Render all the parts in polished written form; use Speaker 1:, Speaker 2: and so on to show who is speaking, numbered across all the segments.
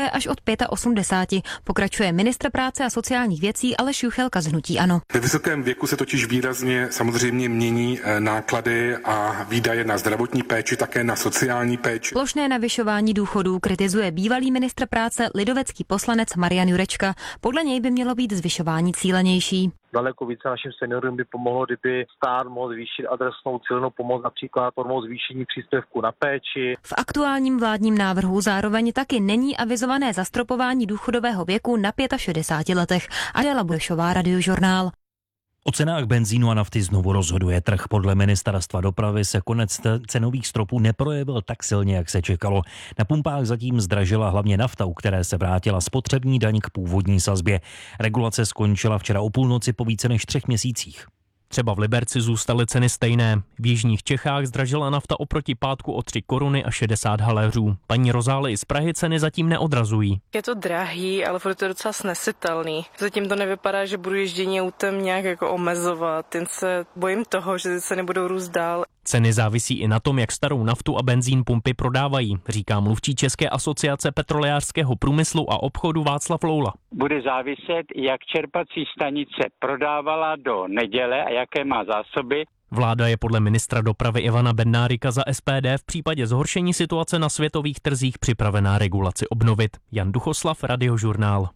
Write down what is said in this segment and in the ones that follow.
Speaker 1: lidé až od 85, pokračuje ministr práce a sociálních věcí Aleš Juchelka z hnutí ANO.
Speaker 2: Ve vysokém věku se totiž výrazně samozřejmě mění náklady a výdaje na zdravotní péči, také na sociální péči.
Speaker 1: Plošné navyšování důchodů kritizuje bývalý ministr práce lidovecký poslanec Marian Jurečka. Podle něj by mělo být zvyšování cílenější.
Speaker 3: Daleko více našim seniorům by pomohlo, kdyby stát mohl zvýšit adresnou cílenou pomoc, například formou zvýšení příspěvku na péči.
Speaker 1: V aktuálním vládním návrhu zároveň taky není avizované zastropování důchodového věku na 65 letech. Adéla Burešová, Radiožurnál.
Speaker 4: O cenách benzínu a nafty znovu rozhoduje trh. Podle ministerstva dopravy se konec cenových stropů neprojevil tak silně, jak se čekalo. Na pumpách zatím zdražila hlavně nafta, u které se vrátila spotřební daň k původní sazbě. Regulace skončila včera o půlnoci po více než 3 měsících.
Speaker 5: Třeba v Liberci zůstaly ceny stejné. V jižních Čechách zdražila nafta oproti pátku o 3 koruny a 60 haléřů. Paní Rozály z Prahy ceny zatím neodrazují.
Speaker 6: Je to drahý, ale je to docela snesitelný. Zatím to nevypadá, že budu ježdění autem nějak jako omezovat. Jen se bojím toho, že se nebudou růst dál.
Speaker 5: Ceny závisí i na tom, jak starou naftu a benzín pumpy prodávají, říká mluvčí České asociace petrolejářského průmyslu a obchodu Václav Loula.
Speaker 7: Bude záviset, jak čerpací stanice prodávala do neděle a jaké má zásoby.
Speaker 5: Vláda je podle ministra dopravy Ivana Bednárika za SPD v případě zhoršení situace na světových trzích připravená regulaci obnovit. Jan Duchoslav, Radiožurnál.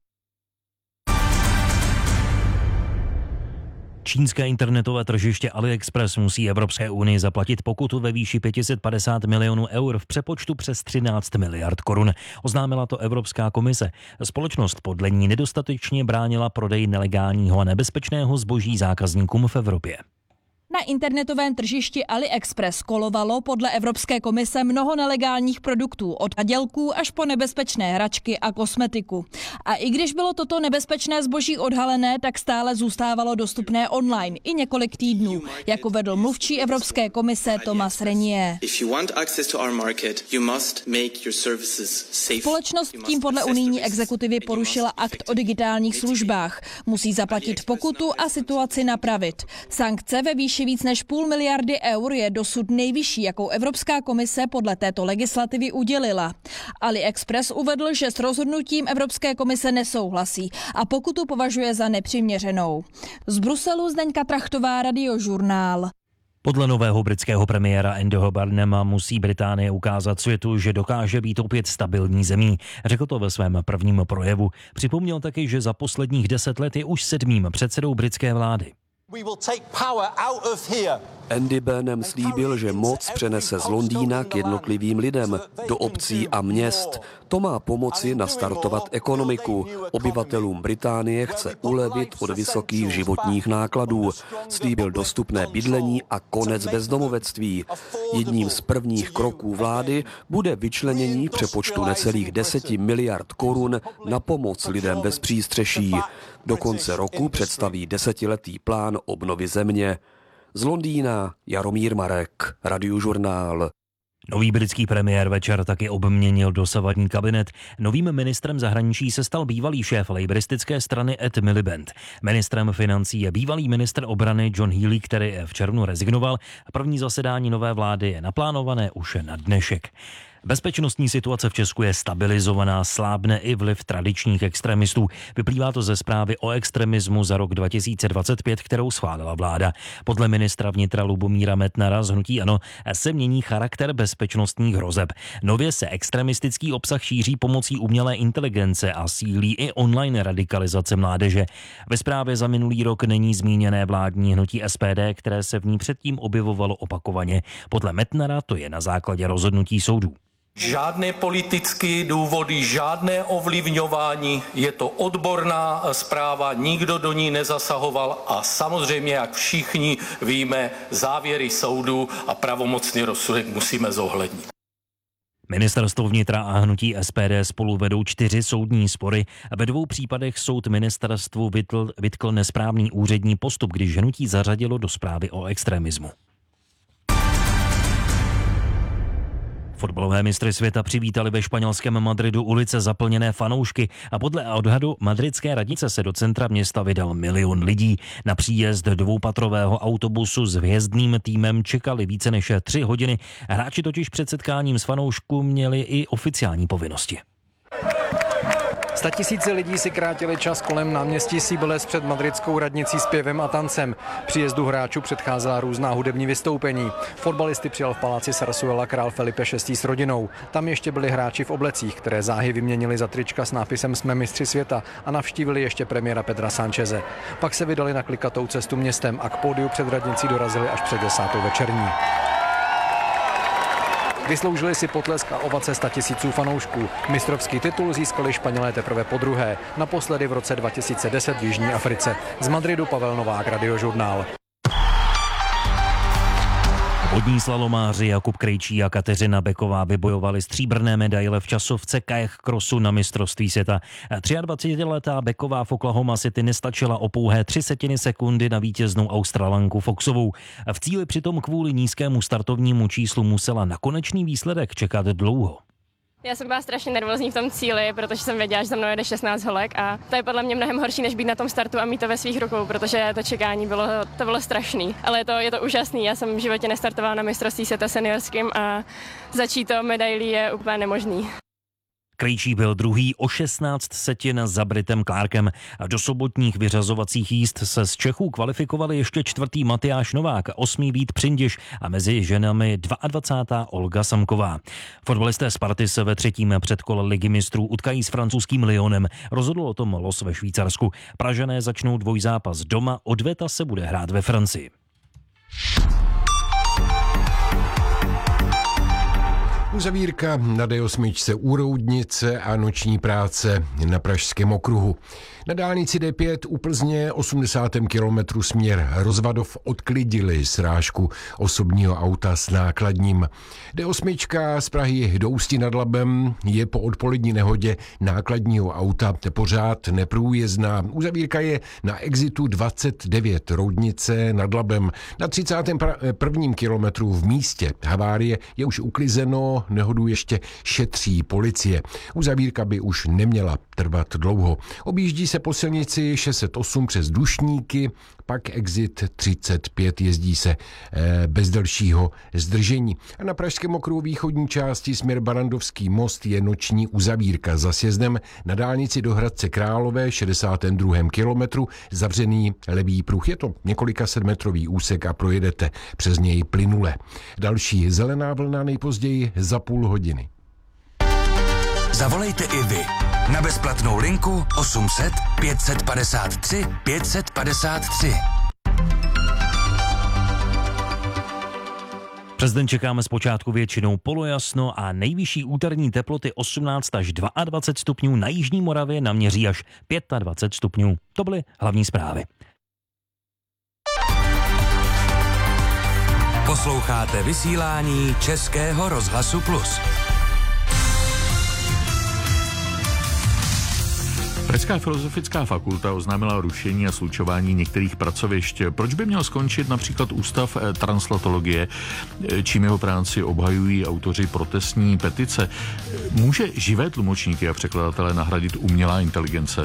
Speaker 4: Čínské internetové tržiště AliExpress musí Evropské unii zaplatit pokutu ve výši 550 milionů eur v přepočtu přes 13 miliard korun. Oznámila to Evropská komise. Společnost podle ní nedostatečně bránila prodej nelegálního a nebezpečného zboží zákazníkům v Evropě.
Speaker 8: Na internetovém tržišti AliExpress kolovalo podle Evropské komise mnoho nelegálních produktů, od padělků až po nebezpečné hračky a kosmetiku. A i když bylo toto nebezpečné zboží odhalené, tak stále zůstávalo dostupné online i několik týdnů, jako vedl mluvčí Evropské komise Thomas Renier. Společnost tím podle unijní exekutivy porušila akt o digitálních službách. Musí zaplatit pokutu a situaci napravit. Sankce ve výši víc než 0,5 miliardy eur je dosud nejvyšší, jakou Evropská komise podle této legislativy udělila. AliExpress uvedl, že s rozhodnutím Evropské komise nesouhlasí a pokutu považuje za nepřiměřenou. Z Bruselu Zdeňka Trachtová, Radiožurnál.
Speaker 4: Podle nového britského premiéra Andyho Burnhama musí Británie ukázat světu, že dokáže být opět stabilní zemí. Řekl to ve svém prvním projevu. Připomněl taky, že za posledních 10 let je už 7. předsedou britské vlády.
Speaker 9: Andy Burnham slíbil, že moc přenese z Londýna k jednotlivým lidem, do obcí a měst. To má pomoci nastartovat ekonomiku. Obyvatelům Británie chce ulevit od vysokých životních nákladů. Slíbil dostupné bydlení a konec bezdomovectví. Jedním z prvních kroků vlády bude vyčlenění přepočtu necelých 10 miliard korun na pomoc lidem bez přístřeší. Do konce roku představí 10letý plán obnovy země. Z Londýna Jaromír Marek, Radiožurnál.
Speaker 4: Nový britský premiér večer taky obměnil dosavadní kabinet. Novým ministrem zahraničí se stal bývalý šéf laboristické strany Ed Miliband. Ministrem financí je bývalý ministr obrany John Healey, který v červnu rezignoval. První zasedání nové vlády je naplánované už na dnešek. Bezpečnostní situace v Česku je stabilizovaná, slábne i vliv tradičních extremistů. Vyplývá to ze zprávy o extremismu za rok 2025, kterou schválila vláda. Podle ministra vnitra Lubomíra Metnara z hnutí ANO se mění charakter bezpečnostních hrozeb. Nově se extremistický obsah šíří pomocí umělé inteligence a sílí i online radikalizace mládeže. Ve zprávě za minulý rok není zmíněné vládní hnutí SPD, které se v ní předtím objevovalo opakovaně. Podle Metnara to je na základě rozhodnutí soudů.
Speaker 10: Žádné politické důvody, žádné ovlivňování, je to odborná zpráva, nikdo do ní nezasahoval a samozřejmě, jak všichni víme, závěry soudu a pravomocný rozsudek musíme zohlednit.
Speaker 4: Ministerstvo vnitra a hnutí SPD spolu vedou 4 soudní spory. Ve 2 případech soud ministerstvu vytkl nesprávný úřední postup, když hnutí zařadilo do zprávy o extremismu. Fotbalové mistry světa přivítali ve španělském Madridu ulice zaplněné fanoušky a podle odhadu madridské radnice se do centra města vydal 1 milion lidí. Na příjezd 2patrového autobusu s hvězdným týmem čekali více než 3 hodiny. Hráči totiž před setkáním s fanoušky měli i oficiální povinnosti.
Speaker 11: Statisíce lidí si krátili čas kolem náměstí Cibeles před madridskou radnicí zpěvem a tancem. Příjezdu hráčů předcházela různá hudební vystoupení. Fotbalisty přijal v paláci Sarsuela král Felipe VI. S rodinou. Tam ještě byli hráči v oblecích, které záhy vyměnili za trička s nápisem Jsme mistři světa a navštívili ještě premiéra Pedra Sáncheze. Pak se vydali na klikatou cestu městem a k pódiu před radnicí dorazili až před 10. večerní. Vysloužili si potlesk a ovace 100 000 fanoušků. Mistrovský titul získali Španělé teprve podruhé, naposledy v roce 2010 v Jižní Africe. Z Madridu Pavel Novák, Radiožurnál.
Speaker 4: Vodní slalomáři Jakub Krejčí a Kateřina Beková vybojovali stříbrné medaile v časovce kayak crossu na mistrovství světa. 23letá Beková v Oklahoma City nestačila o pouhé 0,3 sekundy na vítěznou Australanku Foxovou. V cíli přitom kvůli nízkému startovnímu číslu musela na konečný výsledek čekat dlouho.
Speaker 12: Já jsem byla strašně nervózní v tom cíli, protože jsem věděla, že za mnou jede 16 holek a to je podle mě mnohem horší, než být na tom startu a mít to ve svých rukou, protože to čekání bylo strašný. Ale je to úžasný, já jsem v životě nestartovala na mistrovství světa seniorským a začít to medailí je úplně nemožný.
Speaker 4: Krejčí byl druhý o 16 setin za Britem Clarkem. Do sobotních vyřazovacích jízd se z Čechů kvalifikovali ještě 4. Matyáš Novák, 8. Vít Přindiš a mezi ženami 22. Olga Samková. Fotbalisté Sparty se ve 3. předkole Ligy mistrů utkají s francouzským Lyonem. Rozhodl o tom los ve Švýcarsku. Pražané začnou dvojzápas doma, odveta se bude hrát ve Francii.
Speaker 13: Uzavírka na D8 u Roudnice a noční práce na Pražském okruhu. Na dálnici D5 u Plzně 80. kilometru směr Rozvadov odklidili srážku osobního auta s nákladním. D8 z Prahy do Ústí nad Labem je po odpolední nehodě nákladního auta pořád neprůjezdná. Uzavírka je na exitu 29 Roudnice nad Labem. Na 31. kilometru v místě havárie je už uklizeno, nehodu ještě šetří policie. Uzavírka by už neměla trvat dlouho. Objíždí se po silnici 608 přes Dušníky, pak exit 35, jezdí se bez dalšího zdržení. A na Pražském okruhu východní části směr Barandovský most je noční uzavírka za sjezdem na dálnici do Hradce Králové 62. kilometru zavřený levý pruh. Je to několika setmetrový úsek a projedete přes něj plynule. Další zelená vlna nejpozději za půl hodiny.
Speaker 14: Zavolejte i vy na bezplatnou linku 800 553 553.
Speaker 4: Přes den čekáme zpočátku většinou polojasno a nejvyšší úterní teploty 18 až 22 stupňů, na jižní Moravě naměří až 25 stupňů. To byly hlavní zprávy.
Speaker 14: Posloucháte vysílání Českého rozhlasu Plus.
Speaker 15: Pražská filozofická fakulta oznámila rušení a slučování některých pracovišť. Proč by měl skončit například Ústav translatologie, čím jeho práci obhajují autoři protestní petice? Může živé tlumočníky a překladatele nahradit umělá inteligence?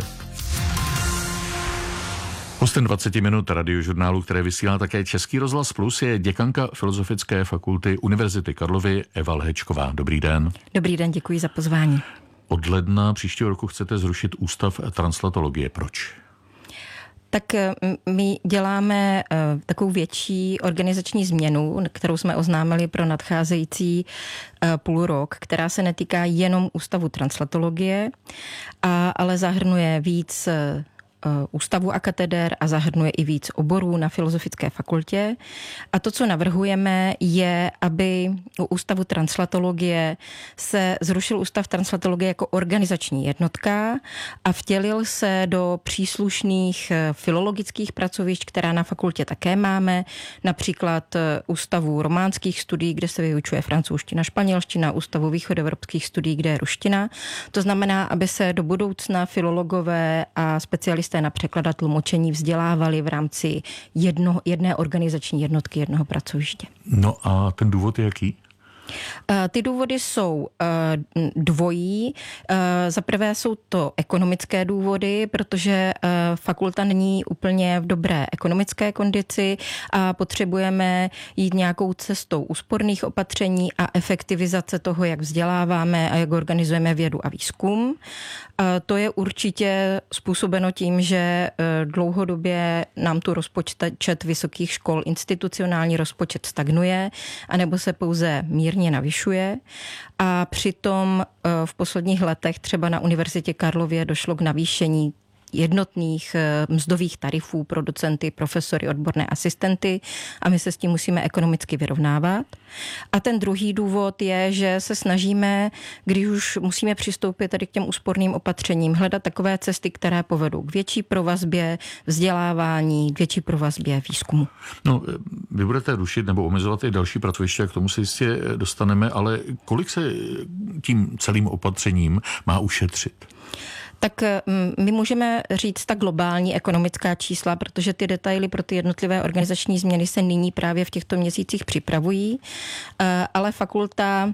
Speaker 15: Hostem 20 minut Radiožurnálu, které vysílá také Český rozhlas Plus, je děkanka Filozofické fakulty Univerzity Karlovy Eva Lhečková. Dobrý den.
Speaker 16: Dobrý den, děkuji za pozvání.
Speaker 15: Od ledna příštího roku chcete zrušit Ústav translatologie. Proč?
Speaker 16: Tak my děláme takovou větší organizační změnu, kterou jsme oznámili pro nadcházející půl rok, která se netýká jenom Ústavu translatologie, ale zahrnuje víc ústavu a kateder a zahrnuje i víc oborů na Filozofické fakultě. A to, co navrhujeme, je, aby u Ústavu translatologie se zrušil Ústav translatologie jako organizační jednotka a vtělil se do příslušných filologických pracovišť, která na fakultě také máme, například Ústavu románských studií, kde se vyučuje francouzština, španělština, Ústavu východoevropských studií, kde je ruština. To znamená, aby se do budoucna filologové a specialisté na překlad a tlumočení vzdělávali v rámci jedné organizační jednotky, jednoho pracoviště.
Speaker 15: No a ten důvod je jaký?
Speaker 16: Ty důvody jsou dvojí. Za prvé jsou to ekonomické důvody, protože fakulta není úplně v dobré ekonomické kondici a potřebujeme jít nějakou cestou úsporných opatření a efektivizace toho, jak vzděláváme a jak organizujeme vědu a výzkum. To je určitě způsobeno tím, že dlouhodobě nám tu rozpočet vysokých škol, institucionální rozpočet stagnuje, anebo se pouze mírně navyšuje. A přitom v posledních letech třeba na Univerzitě Karlově došlo k navýšení jednotných mzdových tarifů pro docenty, profesory, odborné asistenty a my se s tím musíme ekonomicky vyrovnávat. A ten druhý důvod je, že se snažíme, když už musíme přistoupit tady k těm úsporným opatřením, hledat takové cesty, které povedou k větší provazbě vzdělávání, k větší provazbě výzkumu.
Speaker 15: No, vy budete rušit nebo omezovat i další pracoviště, a k tomu se jistě dostaneme, ale kolik se tím celým opatřením má ušetřit?
Speaker 16: Tak my můžeme říct ta globální ekonomická čísla, protože ty detaily pro ty jednotlivé organizační změny se nyní právě v těchto měsících připravují, ale fakulta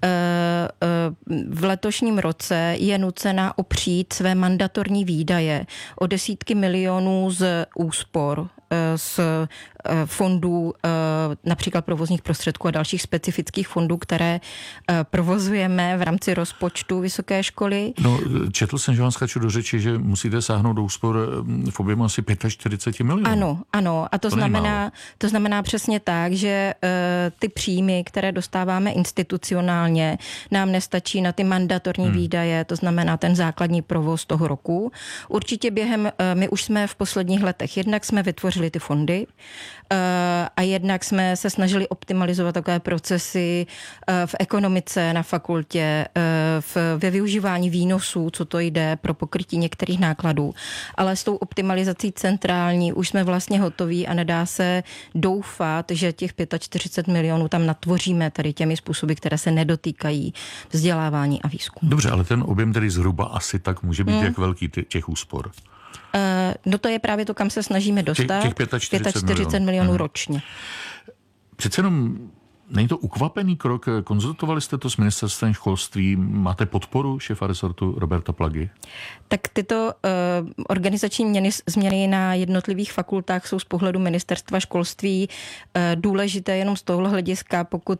Speaker 16: v letošním roce je nucena opřít své mandatorní výdaje o desítky milionů z úspor, z fondů, například provozních prostředků a dalších specifických fondů, které provozujeme v rámci rozpočtu vysoké školy.
Speaker 15: No, četl jsem, že vám skáču do řeči, že musíte sáhnout do úspor v objemu asi 45 milionů.
Speaker 16: Ano. A to znamená přesně tak, že ty příjmy, které dostáváme institucionálně, nám nestačí na ty mandatorní výdaje, to znamená ten základní provoz toho roku. Určitě my už jsme v posledních letech, jednak jsme vytvořili ty fondy a jednak jsme se snažili optimalizovat takové procesy v ekonomice na fakultě, ve využívání výnosů, co to jde pro pokrytí některých nákladů. Ale s tou optimalizací centrální už jsme vlastně hotoví a nedá se doufat, že těch 45 milionů tam natvoříme tady těmi způsoby, které se nedotýkají vzdělávání a výzkumu.
Speaker 15: Dobře, ale ten objem tedy zhruba asi tak může být jak velký těch úspor?
Speaker 16: No to je právě to, kam se snažíme dostat.
Speaker 15: Těch 45
Speaker 16: milionů ročně.
Speaker 15: Přece jenom není to ukvapený krok? Konzultovali jste to s ministerstvem školství? Máte podporu šéfa resortu Roberta Plagy?
Speaker 16: Tak tyto organizační změny na jednotlivých fakultách jsou z pohledu ministerstva školství důležité jenom z tohohle hlediska, pokud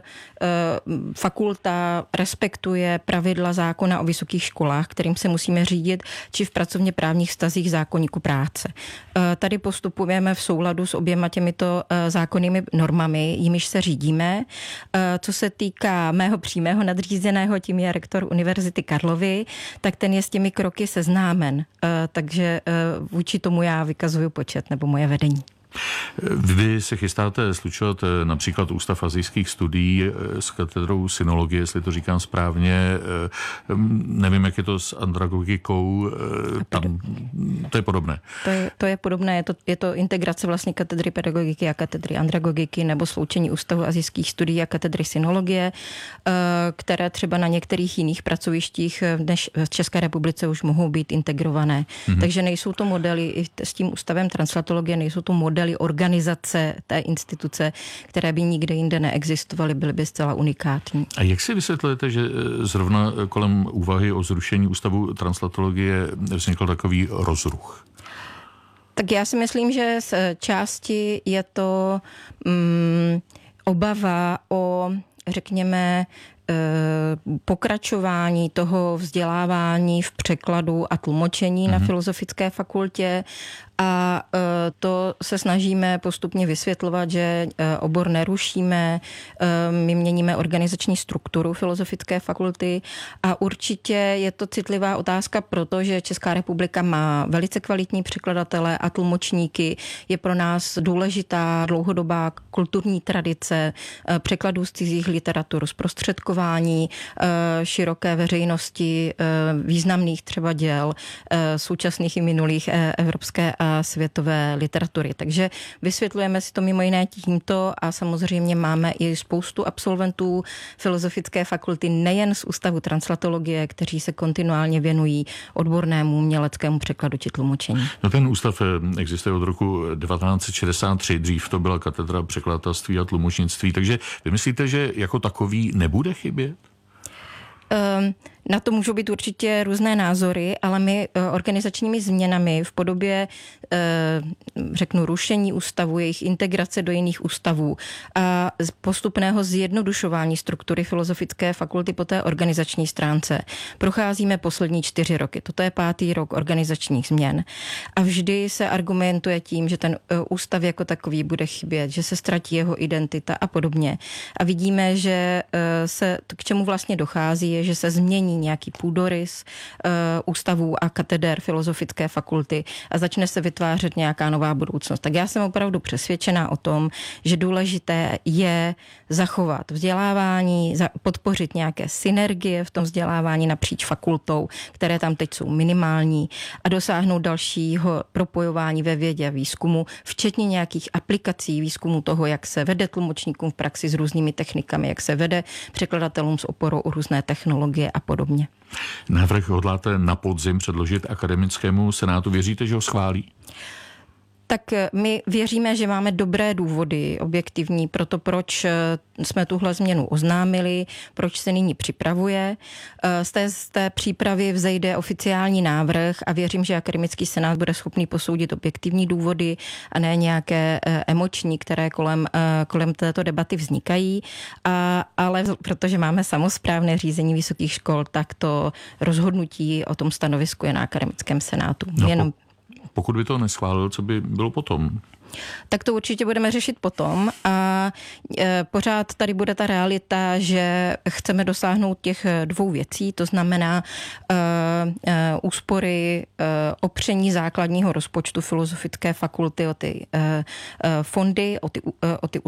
Speaker 16: fakulta respektuje pravidla zákona o vysokých školách, kterým se musíme řídit, či v pracovně právních vztazích zákoníku práce. Tady postupujeme v souladu s oběma těmito zákonnými normami, jimiž se řídíme. Co se týká mého přímého nadřízeného, tím je rektor Univerzity Karlovy, tak ten je s těmi kroky seznámen, takže vůči tomu já vykazuju počet nebo moje vedení.
Speaker 15: Vy se chystáte slučovat například Ústav asijských studií s katedrou synologie, jestli to říkám správně. Nevím, jak je to s andragogikou. Tam, to je podobné.
Speaker 16: To je podobné. Je to integrace vlastně katedry pedagogiky a katedry andragogiky nebo sloučení Ústavu asijských studií a katedry synologie, které třeba na některých jiných pracovištích než v České republice už mohou být integrované. Takže nejsou to modely i s tím Ústavem translatologie, nejsou to modely organizace té instituce, které by nikde jinde neexistovaly, byly by zcela unikátní.
Speaker 15: A jak si vysvětlujete, že zrovna kolem úvahy o zrušení Ústavu translatologie vznikl takový rozruch?
Speaker 16: Tak já si myslím, že z části je to obava o, řekněme, pokračování toho vzdělávání v překladu a tlumočení na Filozofické fakultě a to se snažíme postupně vysvětlovat, že obor nerušíme, my měníme organizační strukturu Filozofické fakulty a určitě je to citlivá otázka, protože Česká republika má velice kvalitní překladatele a tlumočníky. Je pro nás důležitá dlouhodobá kulturní tradice překladů z cizích literatur, zprostředkování široké veřejnosti významných třeba děl současných i minulých evropské a světové literatury. Takže vysvětlujeme si to mimo jiné tímto a samozřejmě máme i spoustu absolventů Filozofické fakulty nejen z Ústavu translatologie, kteří se kontinuálně věnují odbornému uměleckému překladu či tlumočení.
Speaker 15: No ten ústav existuje od roku 1963, dřív to byla katedra překladatelství a tlumočnictví, takže vy myslíte, že jako takový nebude chybět?
Speaker 16: Na to můžou být určitě různé názory, ale my organizačními změnami v podobě, řeknu, rušení ústavu, jejich integrace do jiných ústavů a postupného zjednodušování struktury Filozofické fakulty po té organizační stránce procházíme poslední 4 roky. Toto je 5. rok organizačních změn. A vždy se argumentuje tím, že ten ústav jako takový bude chybět, že se ztratí jeho identita a podobně. A vidíme, že se k čemu vlastně dochází, je, že se změní nějaký půdorys ústavů a kateder Filozofické fakulty a začne se vytvářet nějaká nová budoucnost. Tak já jsem opravdu přesvědčená o tom, že důležité je zachovat vzdělávání, podpořit nějaké synergie v tom vzdělávání napříč fakultou, které tam teď jsou minimální, a dosáhnout dalšího propojování ve vědě a výzkumu, včetně nějakých aplikací výzkumu toho, jak se vede tlumočníkům v praxi s různými technikami, jak se vede překladatelům s oporou o různé technologie a podobně.
Speaker 15: Návrh hodláte na podzim předložit akademickému senátu. Věříte, že ho schválí?
Speaker 16: Tak my věříme, že máme dobré důvody objektivní pro to, proč jsme tuhle změnu oznámili, proč se nyní připravuje. Z té přípravy vzejde oficiální návrh a věřím, že akademický senát bude schopný posoudit objektivní důvody a ne nějaké emoční, které kolem této debaty vznikají. Ale protože máme samosprávné řízení vysokých škol, tak to rozhodnutí o tom stanovisku je na akademickém senátu.
Speaker 15: Pokud by to neschválil, co by bylo potom?
Speaker 16: Tak to určitě budeme řešit potom a pořád tady bude ta realita, že chceme dosáhnout těch 2 věcí, to znamená úspory, opření základního rozpočtu Filozofické fakulty o ty fondy, o ty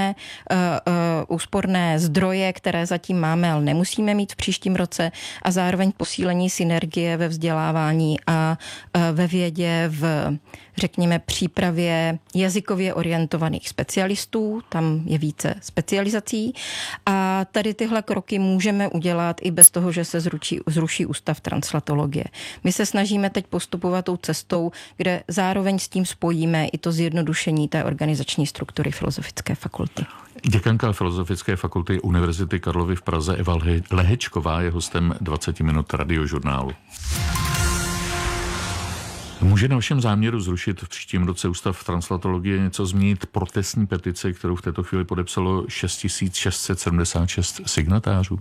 Speaker 16: úsporné zdroje, které zatím máme, ale nemusíme mít v příštím roce, a zároveň posílení synergie ve vzdělávání a ve vědě v, řekněme, přípravě jazykově orientovaných specialistů, tam je více specializací a tady tyhle kroky můžeme udělat i bez toho, že se zruší ústav translatologie. My se snažíme teď postupovat tou cestou, kde zároveň s tím spojíme i to zjednodušení té organizační struktury Filozofické fakulty.
Speaker 15: Děkanka Filozofické fakulty Univerzity Karlovy v Praze Eva Lehečková je hostem 20 minut radiožurnálu. Může na všem záměru zrušit v příštím roce ústav translatologie něco změnit protestní petice, kterou v této chvíli podepsalo 6676 signatářů?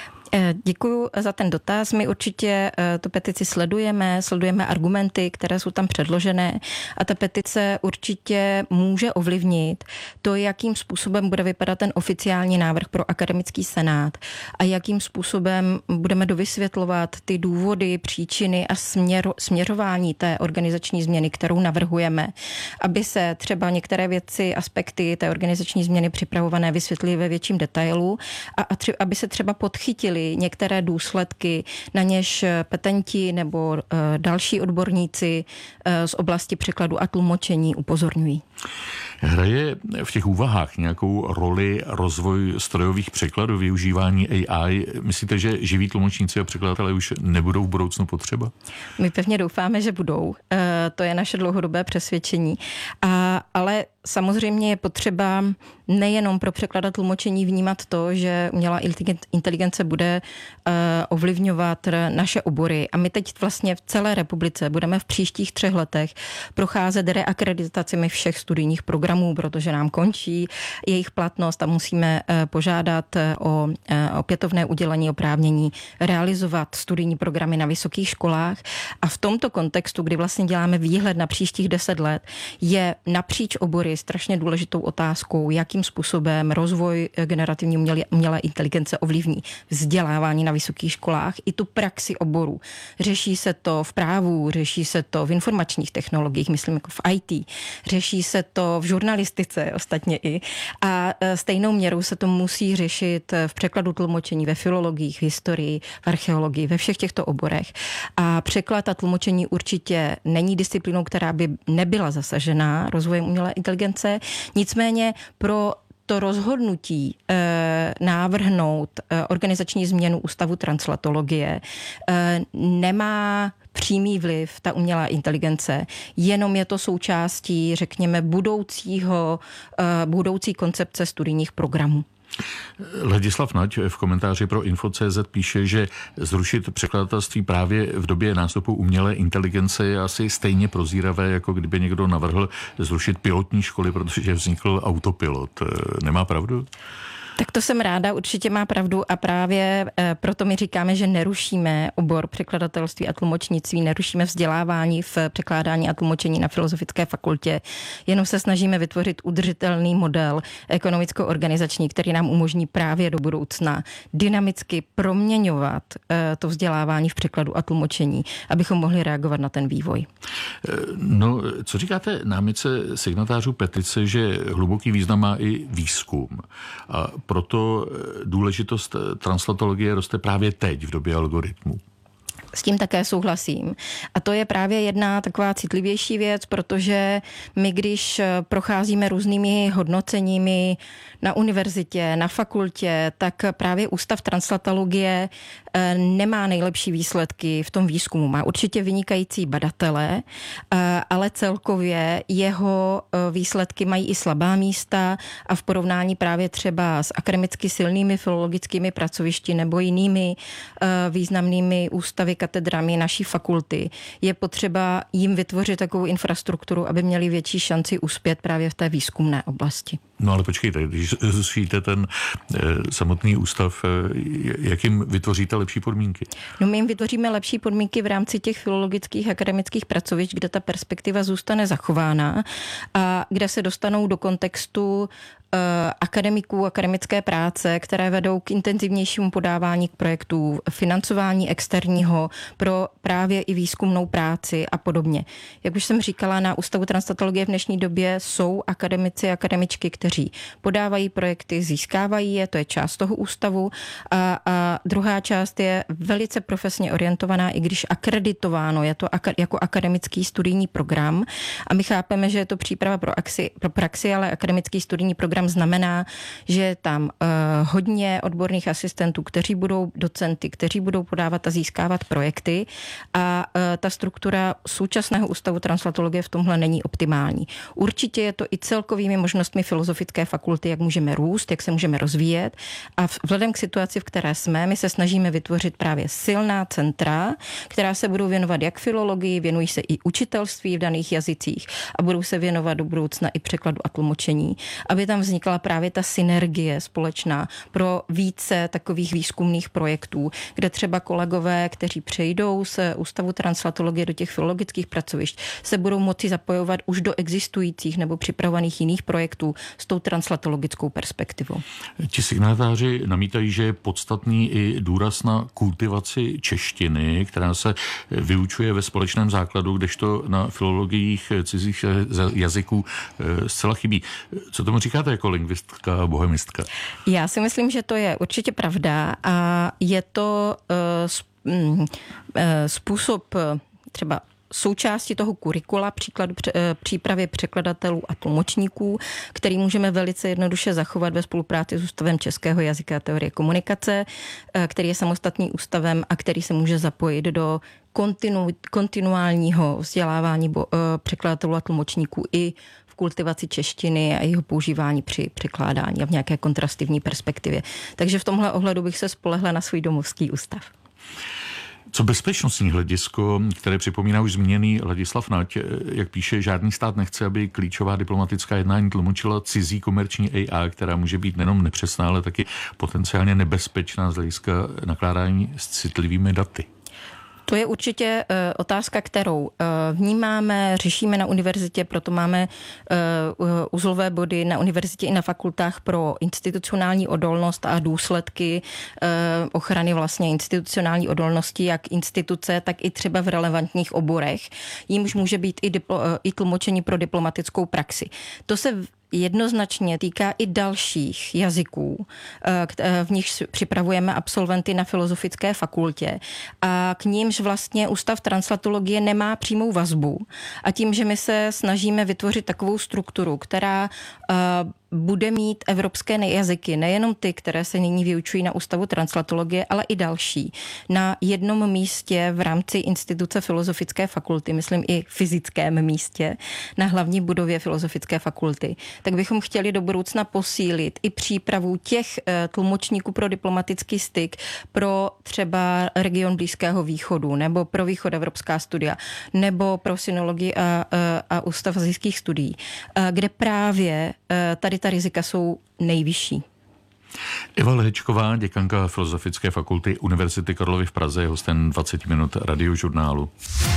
Speaker 16: Děkuji za ten dotaz. My určitě tu petici sledujeme argumenty, které jsou tam předložené a ta petice určitě může ovlivnit to, jakým způsobem bude vypadat ten oficiální návrh pro akademický senát a jakým způsobem budeme dovysvětlovat ty důvody, příčiny a směřování té organizační změny, kterou navrhujeme, aby se třeba některé věci, aspekty té organizační změny připravované vysvětlily ve větším detailu a aby se třeba podchytily některé důsledky, na něž petenti nebo další odborníci z oblasti překladu a tlumočení upozorňují.
Speaker 15: Hraje v těch úvahách nějakou roli rozvoj strojových překladů, využívání AI? Myslíte, že živí tlumočníci a překladatelé už nebudou v budoucnu potřeba?
Speaker 16: My pevně doufáme, že budou. To je naše dlouhodobé přesvědčení. Ale samozřejmě je potřeba nejenom pro překlad a tlumočení vnímat to, že umělá inteligence bude ovlivňovat naše obory. A my teď vlastně v celé republice budeme v příštích 3 letech procházet reakreditacemi všech studijních programů, protože nám končí jejich platnost a musíme požádat o opětovné udělení oprávnění realizovat studijní programy na vysokých školách. A v tomto kontextu, kdy vlastně děláme výhled na příštích 10 let, je napříč obory strašně důležitou otázkou, jakým způsobem rozvoj generativní umělé inteligence ovlivní vzdělávání na vysokých školách i tu praxi oborů. Řeší se to v právu, řeší se to v informačních technologiích, myslím jako v IT, řeší se to v žurnalistice ostatně i a stejnou měrou se to musí řešit v překladu tlumočení, ve filologii, v historii, v archeologii, ve všech těchto oborech. A překlad a tlumočení určitě není disciplínou, která by nebyla zasažená rozvojem umělé inteligence, nicméně pro to rozhodnutí návrhnout organizační změnu ústavu translatologie nemá přímý vliv ta umělá inteligence, jenom je to součástí, řekněme, budoucí koncepce studijních programů.
Speaker 15: Ladislav Nať v komentáři pro Info.cz píše, že zrušit překladatelství právě v době nástupu umělé inteligence je asi stejně prozíravé, jako kdyby někdo navrhl zrušit pilotní školy, protože vznikl autopilot. Nemá pravdu?
Speaker 16: Tak to jsem ráda, určitě má pravdu a právě proto my říkáme, že nerušíme obor překladatelství a tlumočnictví, nerušíme vzdělávání v překládání a tlumočení na Filozofické fakultě, jenom se snažíme vytvořit udržitelný model ekonomicko-organizační, který nám umožní právě do budoucna dynamicky proměňovat to vzdělávání v překladu a tlumočení, abychom mohli reagovat na ten vývoj.
Speaker 15: No, co říkáte námitce signatářů petice, že hluboký význam má i výzkum? A proto důležitost translatologie roste právě teď v době algoritmů.
Speaker 16: S tím také souhlasím. A to je právě jedna taková citlivější věc, protože my, když procházíme různými hodnoceními na univerzitě, na fakultě, tak právě Ústav translatologie nemá nejlepší výsledky v tom výzkumu. Má určitě vynikající badatele, ale celkově jeho výsledky mají i slabá místa a v porovnání právě třeba s akademicky silnými filologickými pracovišti nebo jinými významnými ústavy, katedrami naší fakulty, je potřeba jim vytvořit takovou infrastrukturu, aby měli větší šanci uspět právě v té výzkumné oblasti.
Speaker 15: No ale počkejte, když zrušíte ten samotný ústav, jak jim vytvoříte lepší podmínky?
Speaker 16: No my jim vytvoříme lepší podmínky v rámci těch filologických akademických pracovišť, kde ta perspektiva zůstane zachována a kde se dostanou do kontextu akademiků, akademické práce, které vedou k intenzivnějšímu podávání k projektů, financování externího pro právě i výzkumnou práci a podobně. Jak už jsem říkala, na Ústavu translatologie v dnešní době jsou akademici a akademičky, kteří podávají projekty, získávají je, to je část toho ústavu a druhá část je velice profesně orientovaná, i když akreditováno, je to jako akademický studijní program a my chápeme, že je to příprava pro praxi, ale akademický studijní program znamená, že je tam hodně odborných asistentů, kteří budou docenty, kteří budou podávat a získávat projekty a ta struktura současného Ústavu translatologie v tomhle není optimální. Určitě je to i celkovými možnostmi Filozofické fakulty, jak můžeme růst, jak se můžeme rozvíjet a vzhledem k situaci, v které jsme, my se snažíme vytvořit právě silná centra, která se budou věnovat jak filologii, věnují se i učitelství v daných jazycích a budou se věnovat do budoucna i překladu a tlumočení, aby tam vznikla právě ta synergie společná pro více takových výzkumných projektů, kde třeba kolegové, kteří přejdou z Ústavu translatologie do těch filologických pracovišť, se budou moci zapojovat už do existujících nebo připravovaných jiných projektů s tou translatologickou perspektivou.
Speaker 15: Ti signatáři namítají, že je podstatný i důraz na kultivaci češtiny, která se vyučuje ve společném základu, kdežto na filologiích cizích jazyků zcela chybí. Co tomu říkáte jako lingvistka a bohemistka?
Speaker 16: Já si myslím, že to je určitě pravda a je to způsob třeba součástí toho kurikula přípravy překladatelů a tlumočníků, který můžeme velice jednoduše zachovat ve spolupráci s Ústavem českého jazyka a teorie komunikace, který je samostatným ústavem a který se může zapojit do kontinuálního vzdělávání překladatelů a tlumočníků i v kultivaci češtiny a jeho používání při překládání a v nějaké kontrastivní perspektivě. Takže v tomhle ohledu bych se spolehla na svůj domovský ústav.
Speaker 15: Co bezpečnostní hledisko, které připomíná už zmíněný Ladislav Nať, jak píše, žádný stát nechce, aby klíčová diplomatická jednání tlumočila cizí komerční AI, která může být nejenom nepřesná, ale taky potenciálně nebezpečná z hlediska nakládání s citlivými daty.
Speaker 16: To je určitě otázka, kterou vnímáme, řešíme na univerzitě, proto máme uzlové body na univerzitě i na fakultách pro institucionální odolnost a důsledky ochrany vlastně institucionální odolnosti, jak instituce, tak i třeba v relevantních oborech. Jímž může být i tlumočení pro diplomatickou praxi. To se jednoznačně týká i dalších jazyků, v nich připravujeme absolventy na Filozofické fakultě a k nímž vlastně Ústav translatologie nemá přímou vazbu a tím, že my se snažíme vytvořit takovou strukturu, která bude mít evropské jazyky, nejenom ty, které se nyní vyučují na Ústavu translatologie, ale i další, na jednom místě v rámci instituce Filozofické fakulty, myslím i fyzickém místě, na hlavní budově Filozofické fakulty, tak bychom chtěli do budoucna posílit i přípravu těch tlumočníků pro diplomatický styk pro třeba region Blízkého východu, nebo pro východoevropská studia, nebo pro synologii a Ústav asijských studií, kde právě tady ta rizika jsou nejvyšší.
Speaker 15: Eva Lehečková, děkanka Filozofické fakulty Univerzity Karlovy v Praze, je hostem 20 minut Radiožurnálu.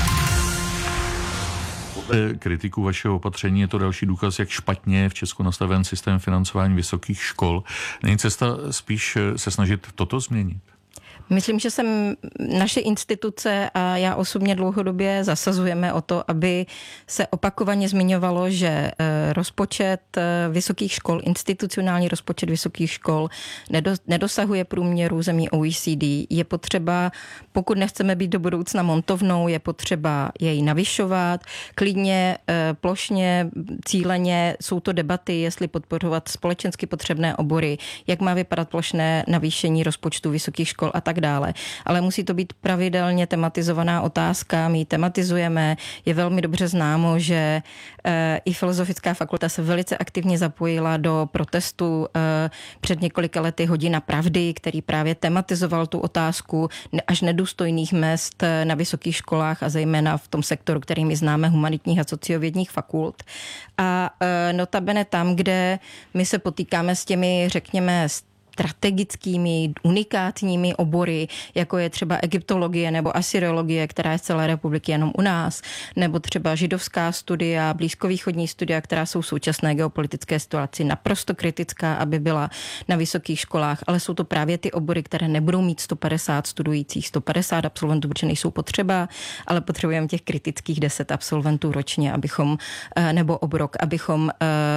Speaker 15: Podle kritiků vašeho opatření je to další důkaz, jak špatně je v Česku nastaven systém financování vysokých škol. Není cesta spíš se snažit toto změnit?
Speaker 16: Myslím, že naše instituce a já osobně dlouhodobě zasazujeme o to, aby se opakovaně zmiňovalo, že rozpočet vysokých škol, institucionální rozpočet vysokých škol nedosahuje průměru zemí OECD. Je potřeba, pokud nechceme být do budoucna montovnou, je potřeba jej navyšovat. Klidně, plošně, cíleně jsou to debaty, jestli podporovat společensky potřebné obory, jak má vypadat plošné navýšení rozpočtu vysokých škol a tak dále. Ale musí to být pravidelně tematizovaná otázka, my ji tematizujeme. Je velmi dobře známo, že i Filozofická fakulta se velice aktivně zapojila do protestu před několika lety Hodina pravdy, který právě tematizoval tu otázku až nedůstojných mezd na vysokých školách a zejména v tom sektoru, který my známe, humanitních a sociovědních fakult. A notabene tam, kde my se potýkáme s těmi, řekněme, strategickými, unikátními obory, jako je třeba egyptologie nebo assyriologie, která je z celé republiky jenom u nás, nebo třeba židovská studia, blízkovýchodní studia, která jsou v současné geopolitické situaci naprosto kritická, aby byla na vysokých školách, ale jsou to právě ty obory, které nebudou mít 150 studujících, 150 absolventů, protože nejsou potřeba, ale potřebujeme těch kritických 10 absolventů ročně, abychom, nebo obrok, abychom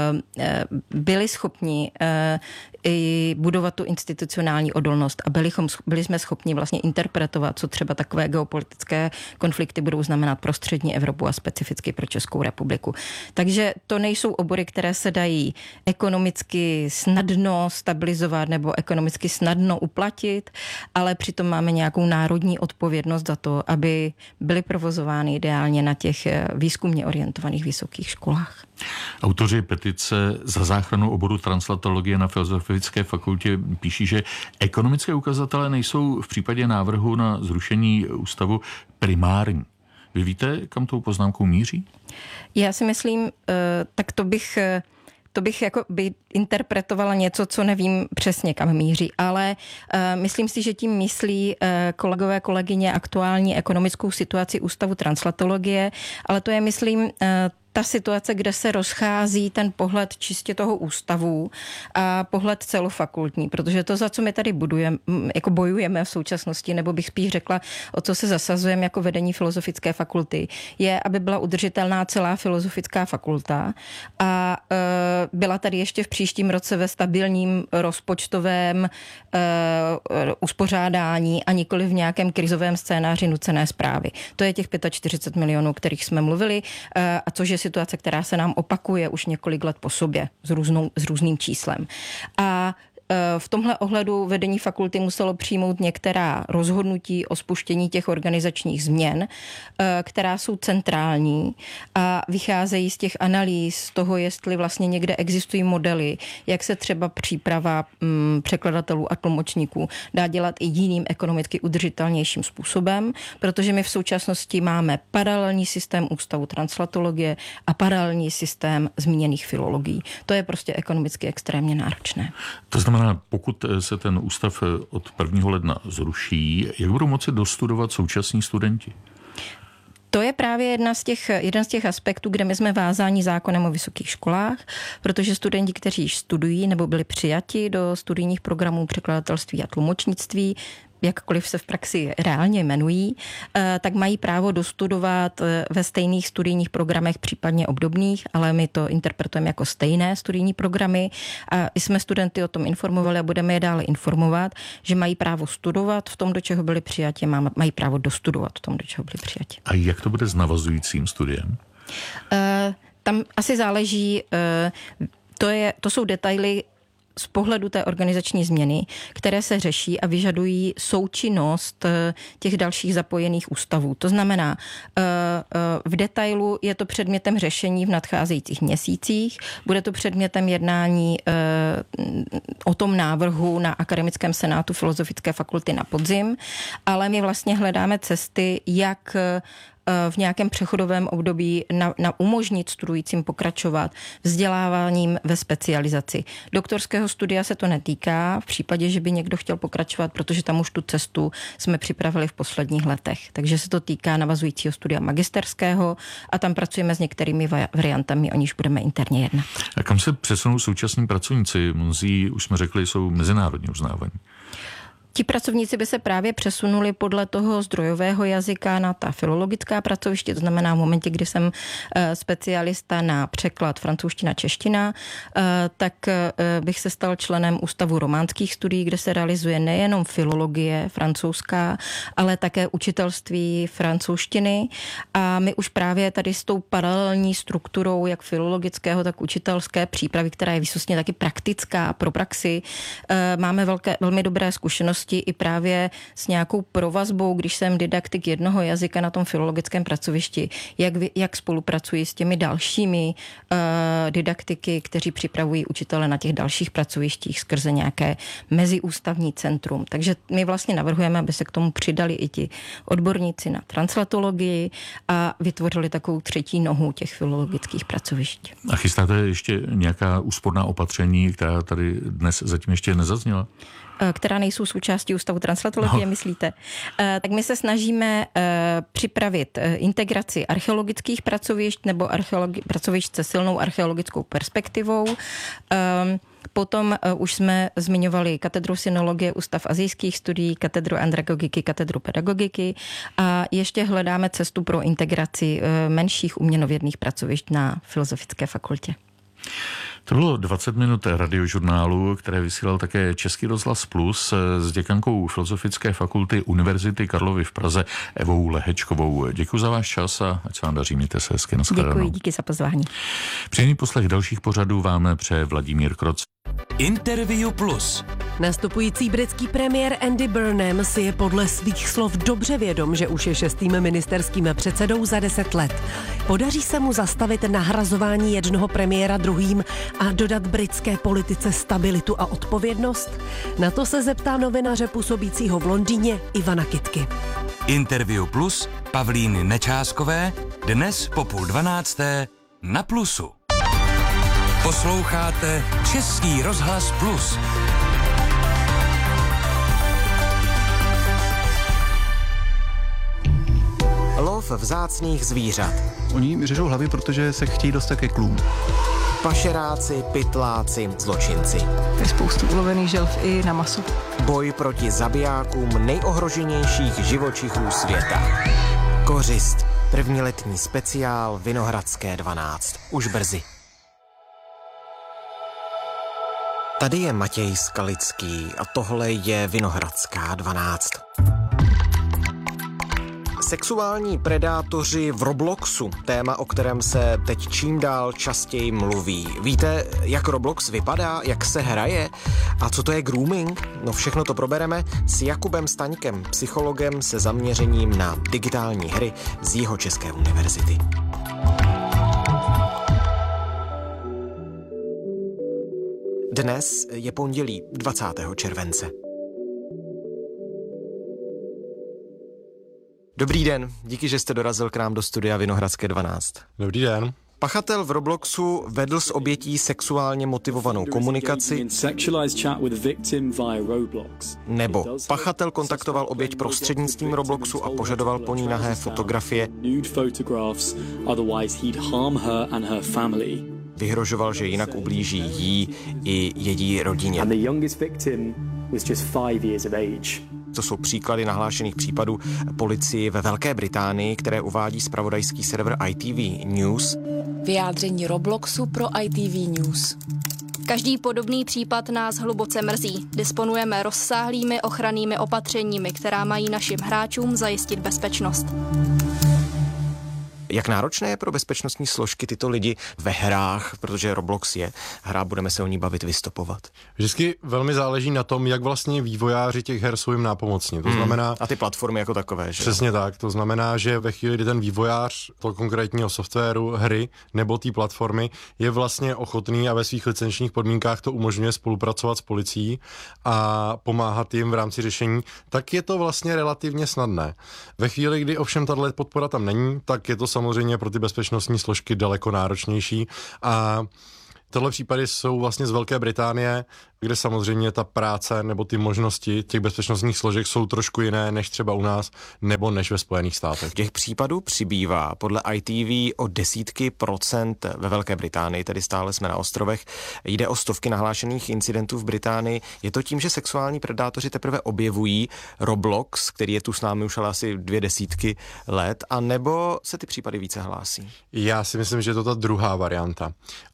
Speaker 16: byli schopni i budovat tu institucionální odolnost a byli jsme schopni vlastně interpretovat, co třeba takové geopolitické konflikty budou znamenat pro střední Evropu a specificky pro Českou republiku. Takže to nejsou obory, které se dají ekonomicky snadno stabilizovat nebo ekonomicky snadno uplatit, ale přitom máme nějakou národní odpovědnost za to, aby byly provozovány ideálně na těch výzkumně orientovaných vysokých školách.
Speaker 15: Autoři petice za záchranu oboru translatologie na Filozofické fakultě píší, že ekonomické ukazatele nejsou v případě návrhu na zrušení ústavu primární. Vy víte, kam tou poznámkou míří? Já si myslím,
Speaker 16: tak to bych jako by interpretovala něco, co nevím přesně, kam míří, ale myslím si, že tím myslí kolegové, kolegyně aktuální ekonomickou situaci Ústavu translatologie, ale to je, myslím, ta situace, kde se rozchází ten pohled čistě toho ústavu a pohled celofakultní, protože to, za co my tady bojujeme v současnosti, nebo bych spíš řekla, o co se zasazujeme jako vedení Filozofické fakulty, je, aby byla udržitelná celá Filozofická fakulta a byla tady ještě v příštím roce ve stabilním rozpočtovém uspořádání a nikoli v nějakém krizovém scénáři nucené správy. To je těch 45 milionů, o kterých jsme mluvili, a což je situace, která se nám opakuje už několik let po sobě s různým číslem. A v tomhle ohledu vedení fakulty muselo přijmout některá rozhodnutí o spuštění těch organizačních změn, která jsou centrální a vycházejí z těch analýz toho, jestli vlastně někde existují modely, jak se třeba příprava překladatelů a tlumočníků dá dělat i jiným ekonomicky udržitelnějším způsobem, protože my v současnosti máme paralelní systém Ústavu translatologie a paralelní systém zmíněných filologií. To je prostě ekonomicky extrémně náročné.
Speaker 15: To znamená, pokud se ten ústav od 1. ledna zruší, jak budou moci dostudovat současní studenti?
Speaker 16: To je právě jeden z těch aspektů, kde my jsme vázáni zákonem o vysokých školách, protože studenti, kteří již studují nebo byli přijati do studijních programů překladatelství a tlumočnictví, jakkoliv se v praxi reálně jmenují, tak mají právo dostudovat ve stejných studijních programech, případně obdobných, ale my to interpretujeme jako stejné studijní programy a jsme studenty o tom informovali a budeme je dále informovat, že mají právo studovat v tom, do čeho byli přijati, mají právo dostudovat v tom, do čeho byli přijati.
Speaker 15: A jak to bude s navazujícím studiem?
Speaker 16: Tam asi záleží. To jsou detaily z pohledu té organizační změny, které se řeší a vyžadují součinnost těch dalších zapojených ústavů. To znamená, v detailu je to předmětem řešení v nadcházejících měsících, bude to předmětem jednání o tom návrhu na Akademickém senátu Filozofické fakulty na podzim, ale my vlastně hledáme cesty, jak v nějakém přechodovém období na umožnit studujícím pokračovat vzděláváním ve specializaci. Doktorského studia se to netýká v případě, že by někdo chtěl pokračovat, protože tam už tu cestu jsme připravili v posledních letech. Takže se to týká navazujícího studia magisterského a tam pracujeme s některými variantami, o níž budeme interně jednat.
Speaker 15: A kam se přesunou současní pracovníci? Mnozí, už jsme řekli, jsou mezinárodně uznávaní.
Speaker 16: Ti pracovníci by se právě přesunuli podle toho zdrojového jazyka na ta filologická pracoviště, to znamená v momentě, kdy jsem specialista na překlad francouzština-čeština, tak bych se stal členem Ústavu románských studií, kde se realizuje nejenom filologie francouzská, ale také učitelství francouzštiny a my už právě tady s tou paralelní strukturou jak filologického, tak učitelské přípravy, která je výsostně taky praktická pro praxi, máme velmi dobré zkušenosti i právě s nějakou provazbou, když jsem didaktik jednoho jazyka na tom filologickém pracovišti, jak spolupracuji s těmi dalšími didaktiky, kteří připravují učitele na těch dalších pracovištích skrze nějaké meziústavní centrum. Takže my vlastně navrhujeme, aby se k tomu přidali i ti odborníci na translatologii a vytvořili takovou třetí nohu těch filologických pracovišť.
Speaker 15: A chystáte ještě nějaká úsporná opatření, která tady dnes zatím ještě nezazněla?
Speaker 16: Která nejsou součástí Ústavu translatologie, myslíte? Tak my se snažíme připravit integraci archeologických pracovišť nebo pracovišť se silnou archeologickou perspektivou. Potom už jsme zmiňovali katedru sinologie, Ústav asijských studií, katedru andragogiky, katedru pedagogiky a ještě hledáme cestu pro integraci menších uměnovědných pracovišť na Filozofické fakultě.
Speaker 15: To bylo 20 minut radiožurnálu, které vysílal také Český rozhlas Plus s děkankou Filozofické fakulty Univerzity Karlovy v Praze Evou Lehečkovou. Děkuji za váš čas a ať se vám daří, mějte se hezky.
Speaker 16: Děkuji, díky za pozvání.
Speaker 15: Příjemný poslech dalších pořadů vám přeje Vladimír Kroc.
Speaker 14: Interview Plus.
Speaker 17: Nastupující britský premiér Andy Burnham si je podle svých slov dobře vědom, že už je 6. ministerským předsedou za 10 let. Podaří se mu zastavit nahrazování jednoho premiéra druhým a dodat britské politice stabilitu a odpovědnost? Na to se zeptá novináře působícího v Londýně Ivana Kytky.
Speaker 14: Interview Plus Pavlíny Nečáskové dnes po 11:30 na Plusu. Posloucháte Český rozhlas Plus.
Speaker 18: Lov vzácných zvířat.
Speaker 19: Oni mi řežou hlavy, protože se chtějí dostat ke klům.
Speaker 18: Pašeráci, pytláci, zločinci.
Speaker 20: Je spoustu ulovených želv i na maso.
Speaker 18: Boj proti zabijákům nejohroženějších živočichů světa. Kořist. První letní speciál Vinohradské 12. Už brzy. Tady je Matěj Skalický a tohle je Vinohradská 12. Sexuální predátoři v Robloxu, téma, o kterém se teď čím dál častěji mluví. Víte, jak Roblox vypadá, jak se hraje a co to je grooming? No všechno to probereme s Jakubem Staňkem, psychologem se zaměřením na digitální hry z Jihočeské univerzity. Dnes je pondělí 20. července. Dobrý den, díky, že jste dorazil k nám do studia Vinohradské 12.
Speaker 21: Dobrý den.
Speaker 18: Pachatel v Robloxu vedl s obětí sexuálně motivovanou komunikaci, nebo pachatel kontaktoval oběť prostřednictvím Robloxu a požadoval po ní nahé fotografie, vyhrožoval, že jinak ublíží jí i její rodině. To jsou příklady nahlášených případů policii ve Velké Británii, které uvádí zpravodajský server ITV News.
Speaker 22: Vyjádření Robloxu pro ITV News.
Speaker 23: Každý podobný případ nás hluboce mrzí. Disponujeme rozsáhlými ochrannými opatřeními, která mají našim hráčům zajistit bezpečnost.
Speaker 18: Jak náročné je pro bezpečnostní složky tyto lidi ve hrách, protože Roblox je hra, budeme se o ní bavit, vystopovat?
Speaker 2: Vždycky velmi záleží na tom, jak vlastně vývojáři těch her jsou jim nápomocní. To znamená,
Speaker 18: a ty platformy jako takové, že?
Speaker 2: Přesně tak. To znamená, že ve chvíli, kdy ten vývojář toho konkrétního softwaru, hry nebo té platformy je vlastně ochotný a ve svých licenčních podmínkách to umožňuje spolupracovat s policií a pomáhat jim v rámci řešení, tak je to vlastně relativně snadné. Ve chvíli, kdy ovšem tato podpora tam není, tak je to samozřejmě pro ty bezpečnostní složky daleko náročnější a tyhle případy jsou vlastně z Velké Británie, kde samozřejmě ta práce nebo ty možnosti těch bezpečnostních složek jsou trošku jiné než třeba u nás nebo než ve Spojených státech.
Speaker 18: Těch případů přibývá podle ITV o desítky procent ve Velké Británii, tedy stále jsme na ostrovech. Jde o stovky nahlášených incidentů v Británii. Je to tím, že sexuální predátoři teprve objevují Roblox, který je tu s námi už ale asi 20 let, a nebo se ty případy více hlásí?
Speaker 2: Já si myslím, že je to ta druhá varianta.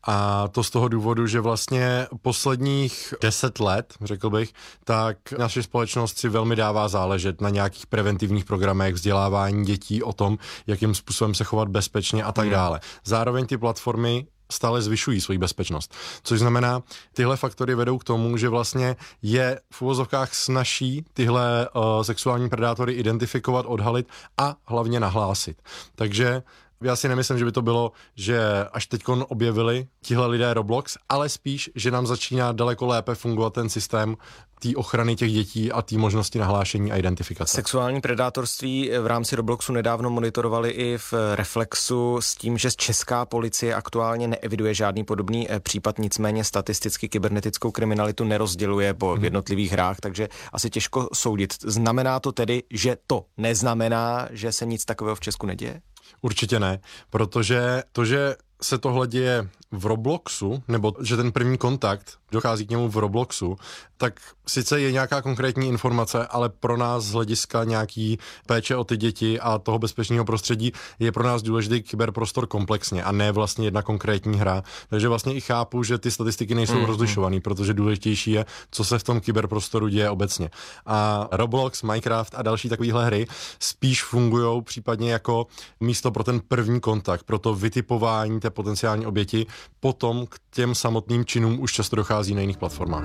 Speaker 2: A to z toho důvodu, že vlastně posledních 10 let, řekl bych, tak naše společnost si velmi dává záležet na nějakých preventivních programech, vzdělávání dětí o tom, jakým způsobem se chovat bezpečně a tak dále. Zároveň ty platformy stále zvyšují svoji bezpečnost. Což znamená, tyhle faktory vedou k tomu, že vlastně je v uvozovkách snazší tyhle sexuální predátory identifikovat, odhalit a hlavně nahlásit. Takže já si nemyslím, že by to bylo, že až teďkon objevili tihle lidé Roblox, ale spíš, že nám začíná daleko lépe fungovat ten systém té ochrany těch dětí a té možnosti nahlášení a identifikace.
Speaker 18: Sexuální predátorství v rámci Robloxu nedávno monitorovali i v Reflexu s tím, že česká policie aktuálně neeviduje žádný podobný případ, nicméně statisticky kybernetickou kriminalitu nerozděluje po jednotlivých hrách, takže asi těžko soudit. Znamená to tedy, že to neznamená, že se nic takového v Česku neděje?
Speaker 2: Určitě ne, protože to, že se tohle děje v Robloxu, nebo že ten první kontakt dochází k němu v Robloxu, tak sice je nějaká konkrétní informace, ale pro nás z hlediska nějaký péče o ty děti a toho bezpečného prostředí je pro nás důležitý kyberprostor komplexně a ne vlastně jedna konkrétní hra. Takže vlastně i chápu, že ty statistiky nejsou rozlišované, protože důležitější je, co se v tom kyberprostoru děje obecně. A Roblox, Minecraft a další takovéhle hry spíš fungují případně jako místo pro ten první kontakt, pro to vytipování té potenciální oběti, potom k těm samotným činům už často dochází na jiných platformách.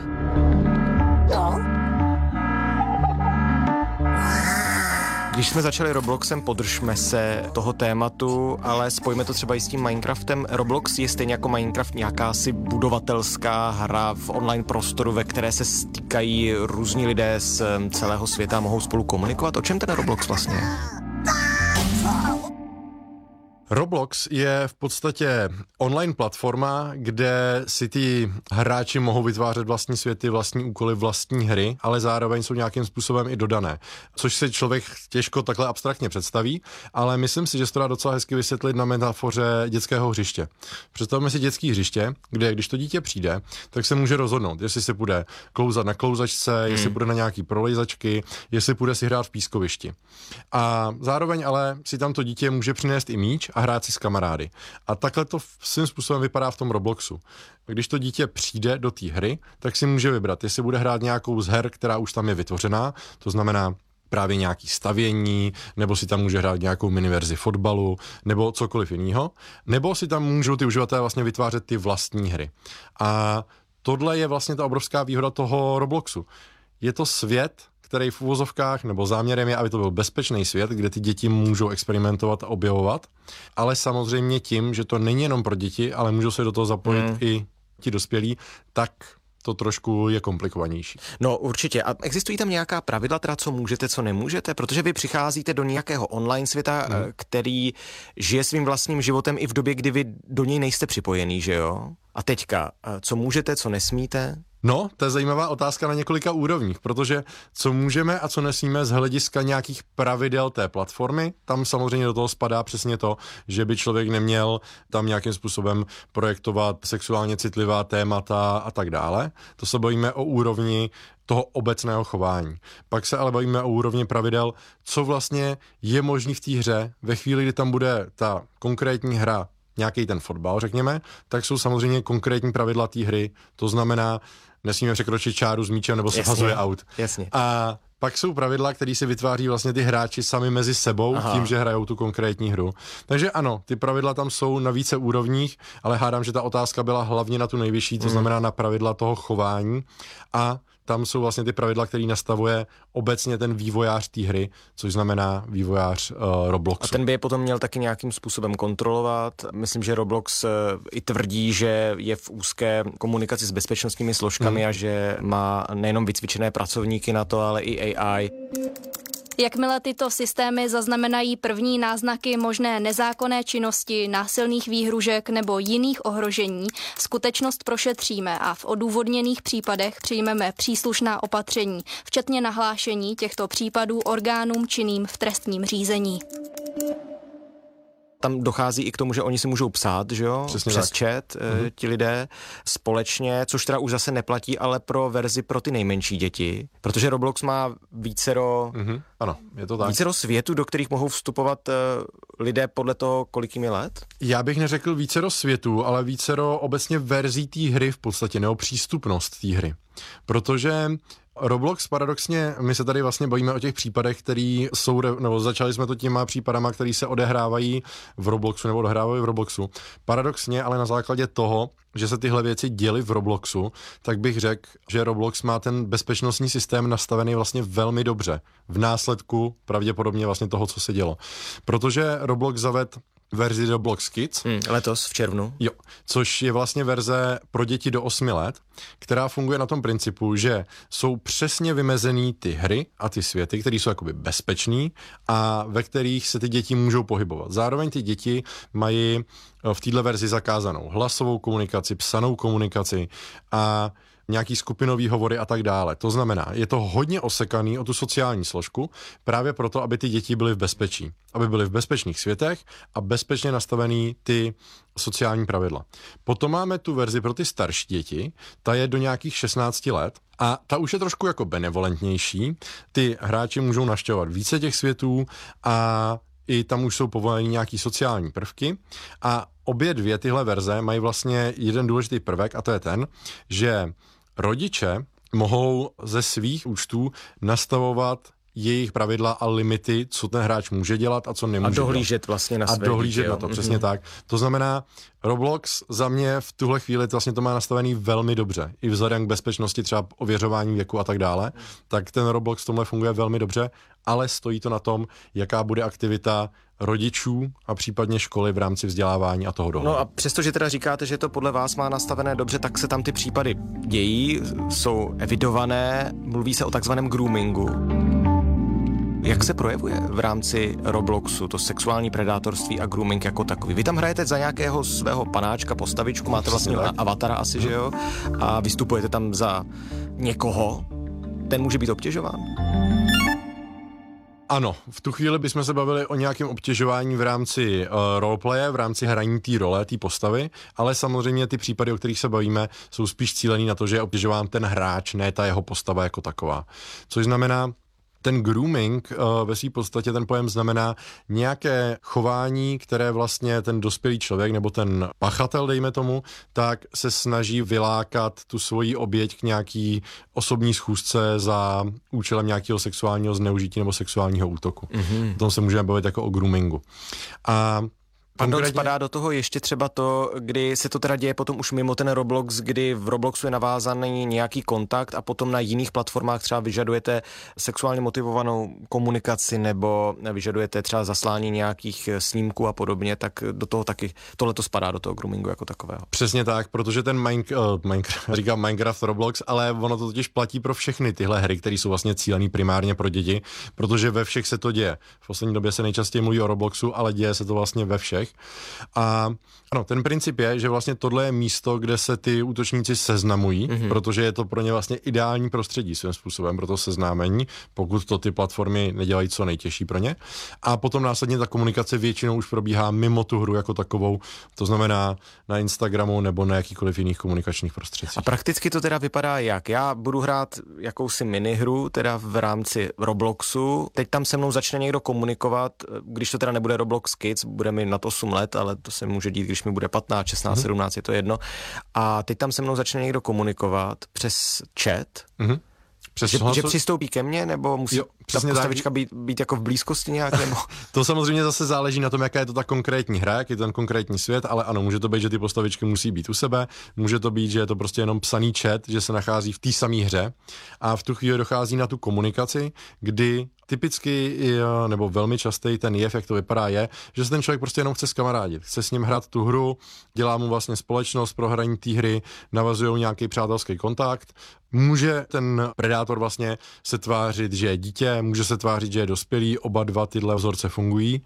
Speaker 18: Když jsme začali Robloxem, podržme se toho tématu, ale spojíme to třeba i s tím Minecraftem. Roblox je stejně jako Minecraft nějakási budovatelská hra v online prostoru, ve které se stýkají různí lidé z celého světa a mohou spolu komunikovat. O čem ten Roblox vlastně je?
Speaker 2: Roblox je v podstatě online platforma, kde si ty hráči mohou vytvářet vlastní světy, vlastní úkoly, vlastní hry, ale zároveň jsou nějakým způsobem i dodané. Což si člověk těžko takhle abstraktně představí, ale myslím si, že se to dá docela hezky vysvětlit na metafoře dětského hřiště. Představme si dětské hřiště, kde když to dítě přijde, tak se může rozhodnout, jestli se bude klouzat na klouzačce, jestli bude na nějaký prolejzačky, jestli bude si hrát v pískovišti. A zároveň ale si tam to dítě může přinést i míč a hrát si s kamarády. A takhle to svým způsobem vypadá v tom Robloxu. Když to dítě přijde do té hry, tak si může vybrat, jestli bude hrát nějakou z her, která už tam je vytvořená, to znamená právě nějaký stavění, nebo si tam může hrát nějakou miniverzi fotbalu, nebo cokoliv jiného, nebo si tam můžou ty uživatelé vlastně vytvářet ty vlastní hry. A tohle je vlastně ta obrovská výhoda toho Robloxu. Je to svět, který v uvozovkách, nebo záměrem je, aby to byl bezpečný svět, kde ty děti můžou experimentovat a objevovat, ale samozřejmě tím, že to není jenom pro děti, ale můžou se do toho zapojit i ti dospělí, tak to trošku je komplikovanější.
Speaker 18: No určitě. A existují tam nějaká pravidla, teda co můžete, co nemůžete? Protože vy přicházíte do nějakého online světa, který žije svým vlastním životem i v době, kdy vy do něj nejste připojený, že jo? A teďka, co můžete, co nesmíte?
Speaker 2: No, to je zajímavá otázka na několika úrovních, protože co můžeme a co nesmíme z hlediska nějakých pravidel té platformy, tam samozřejmě do toho spadá přesně to, že by člověk neměl tam nějakým způsobem projektovat sexuálně citlivá témata a tak dále. To se bavíme o úrovni toho obecného chování. Pak se ale bavíme o úrovni pravidel, co vlastně je možný v té hře ve chvíli, kdy tam bude ta konkrétní hra nějaký ten fotbal, řekněme, tak jsou samozřejmě konkrétní pravidla té hry. To znamená, nesmíme překročit čáru s míčem nebo se hazuje out.
Speaker 18: Jasně.
Speaker 2: A pak jsou pravidla, které si vytváří vlastně ty hráči sami mezi sebou, tím, že hrajou tu konkrétní hru. Takže ano, ty pravidla tam jsou na více úrovních, ale hádám, že ta otázka byla hlavně na tu nejvyšší, to znamená na pravidla toho chování, a tam jsou vlastně ty pravidla, které nastavuje obecně ten vývojář té hry, což znamená vývojář Robloxu.
Speaker 18: A ten by je potom měl taky nějakým způsobem kontrolovat. Myslím, že Roblox i tvrdí, že je v úzké komunikaci s bezpečnostními složkami a že má nejenom vycvičené pracovníky na to, ale i AI.
Speaker 23: Jakmile tyto systémy zaznamenají první náznaky možné nezákonné činnosti, násilných výhružek nebo jiných ohrožení, skutečnost prošetříme a v odůvodněných případech přijmeme příslušná opatření, včetně nahlášení těchto případů orgánům činným v trestním řízení.
Speaker 18: Tam dochází i k tomu, že oni si můžou psát, že jo? Přes chat ti lidé společně, což teda už zase neplatí, ale pro verzi pro ty nejmenší děti, protože Roblox má vícero,
Speaker 2: ano, je to tak.
Speaker 18: Vícero světů, do kterých mohou vstupovat lidé podle toho, kolik jim je let?
Speaker 2: Já bych neřekl vícero světů, ale vícero obecně verzí té hry v podstatě, nebo přístupnost té hry. Protože Roblox paradoxně, my se tady vlastně bavíme o těch případech, který jsou, nebo začali jsme to těma případama, který se odehrávají v Robloxu nebo odehrávají v Robloxu. Paradoxně, ale na základě toho, že se tyhle věci děly v Robloxu, tak bych řekl, že Roblox má ten bezpečnostní systém nastavený vlastně velmi dobře. V následku pravděpodobně vlastně toho, co se dělo. Protože Roblox zavedl verzi Roblox Kids.
Speaker 18: Letos v červnu.
Speaker 2: Jo, což je vlastně verze pro děti do 8 let, která funguje na tom principu, že jsou přesně vymezený ty hry a ty světy, které jsou jakoby bezpečný a ve kterých se ty děti můžou pohybovat. Zároveň ty děti mají v této verzi zakázanou hlasovou komunikaci, psanou komunikaci a nějaký skupinový hovory a tak dále. To znamená, je to hodně osekaný o tu sociální složku, právě proto, aby ty děti byly v bezpečí. Aby byly v bezpečných světech a bezpečně nastavený ty sociální pravidla. Potom máme tu verzi pro ty starší děti, ta je do nějakých 16 let a ta už je trošku jako benevolentnější. Ty hráči můžou navštěvovat více těch světů a i tam už jsou povoleny nějaký sociální prvky a obě dvě tyhle verze mají vlastně jeden důležitý prvek a to je ten, že rodiče mohou ze svých účtů nastavovat jejich pravidla a limity, co ten hráč může dělat a co nemůže dělat.
Speaker 18: A dohlížet vlastně na své
Speaker 2: A dohlížet
Speaker 18: dítě,
Speaker 2: na to, přesně tak. To znamená, Roblox za mě v tuhle chvíli vlastně to má nastavený velmi dobře. I vzhledem k bezpečnosti, třeba ověřování věku a tak dále, tak ten Roblox v tomhle funguje velmi dobře, ale stojí to na tom, jaká bude aktivita rodičů a případně školy v rámci vzdělávání a toho dohledu.
Speaker 18: No a přestože teda říkáte, že to podle vás má nastavené dobře, tak se tam ty případy dějí, jsou evidované, mluví se o takzvaném groomingu. Jak se projevuje v rámci Robloxu to sexuální predátorství a grooming jako takový? Vy tam hrajete za nějakého svého panáčka, postavičku, máte vlastně avatara asi, že jo? A vystupujete tam za někoho, ten může být obtěžován?
Speaker 2: Ano, v tu chvíli bychom se bavili o nějakém obtěžování v rámci roleplaye, v rámci hraní té role, té postavy, ale samozřejmě ty případy, o kterých se bavíme, jsou spíš cílený na to, že je obtěžován ten hráč, ne ta jeho postava jako taková. Což znamená, ten grooming ve své podstatě ten pojem znamená nějaké chování, které vlastně ten dospělý člověk nebo ten pachatel, dejme tomu, tak se snaží vylákat tu svoji oběť k nějaký osobní schůzce za účelem nějakého sexuálního zneužití nebo sexuálního útoku. O tom se můžeme bavit jako o groomingu. A
Speaker 18: Pardon, spadá do toho ještě třeba to, kdy se to teda děje potom už mimo ten Roblox, kdy v Robloxu je navázaný nějaký kontakt a potom na jiných platformách třeba vyžadujete sexuálně motivovanou komunikaci nebo vyžadujete třeba zaslání nějakých snímků a podobně, tak do toho taky tohle to spadá do toho groomingu jako takového.
Speaker 2: Přesně tak, protože ten říkám Minecraft Roblox, ale ono to totiž platí pro všechny tyhle hry, které jsou vlastně cílený primárně pro děti, protože ve všech se to děje. V poslední době se nejčastěji mluví o Robloxu, ale děje se to vlastně ve všech. A ano, ten princip je, že vlastně tohle je místo, kde se ty útočníci seznamují, protože je to pro ně vlastně ideální prostředí svým způsobem pro to seznámení, pokud to ty platformy nedělají co nejtěžší pro ně. A potom následně ta komunikace většinou už probíhá mimo tu hru jako takovou, to znamená na Instagramu nebo na jakýkoliv jiných komunikačních prostředcích.
Speaker 18: A prakticky to teda vypadá jak? Já budu hrát jakousi minihru, teda v rámci Robloxu, teď tam se mnou začne někdo komunikovat, když to teda nebude Roblox Kids, bude mi nad 18 8 let, ale to se může dít, když mi bude 15, 16, 17, je to jedno. A teď tam se mnou začne někdo komunikovat přes chat. Že přistoupí ke mně, nebo musí ta postavička být jako v blízkosti nějak? Nebo?
Speaker 2: To samozřejmě zase záleží na tom, jaká je to ta konkrétní hra, jak je ten konkrétní svět, ale ano, může to být, že ty postavičky musí být u sebe, může to být, že je to prostě jenom psaný chat, že se nachází v té samé hře a v tu chvíli dochází na tu komunikaci, kdy typicky nebo velmi častý ten jev, jak to vypadá, je, že se ten člověk prostě jenom chce zkamarádit. Chce s ním hrát tu hru, dělá mu vlastně společnost pro hraní té hry, navazují nějaký přátelský kontakt. Může ten predátor vlastně se tvářit, že je dítě, může se tvářit, že je dospělý, oba dva tyhle vzorce fungují.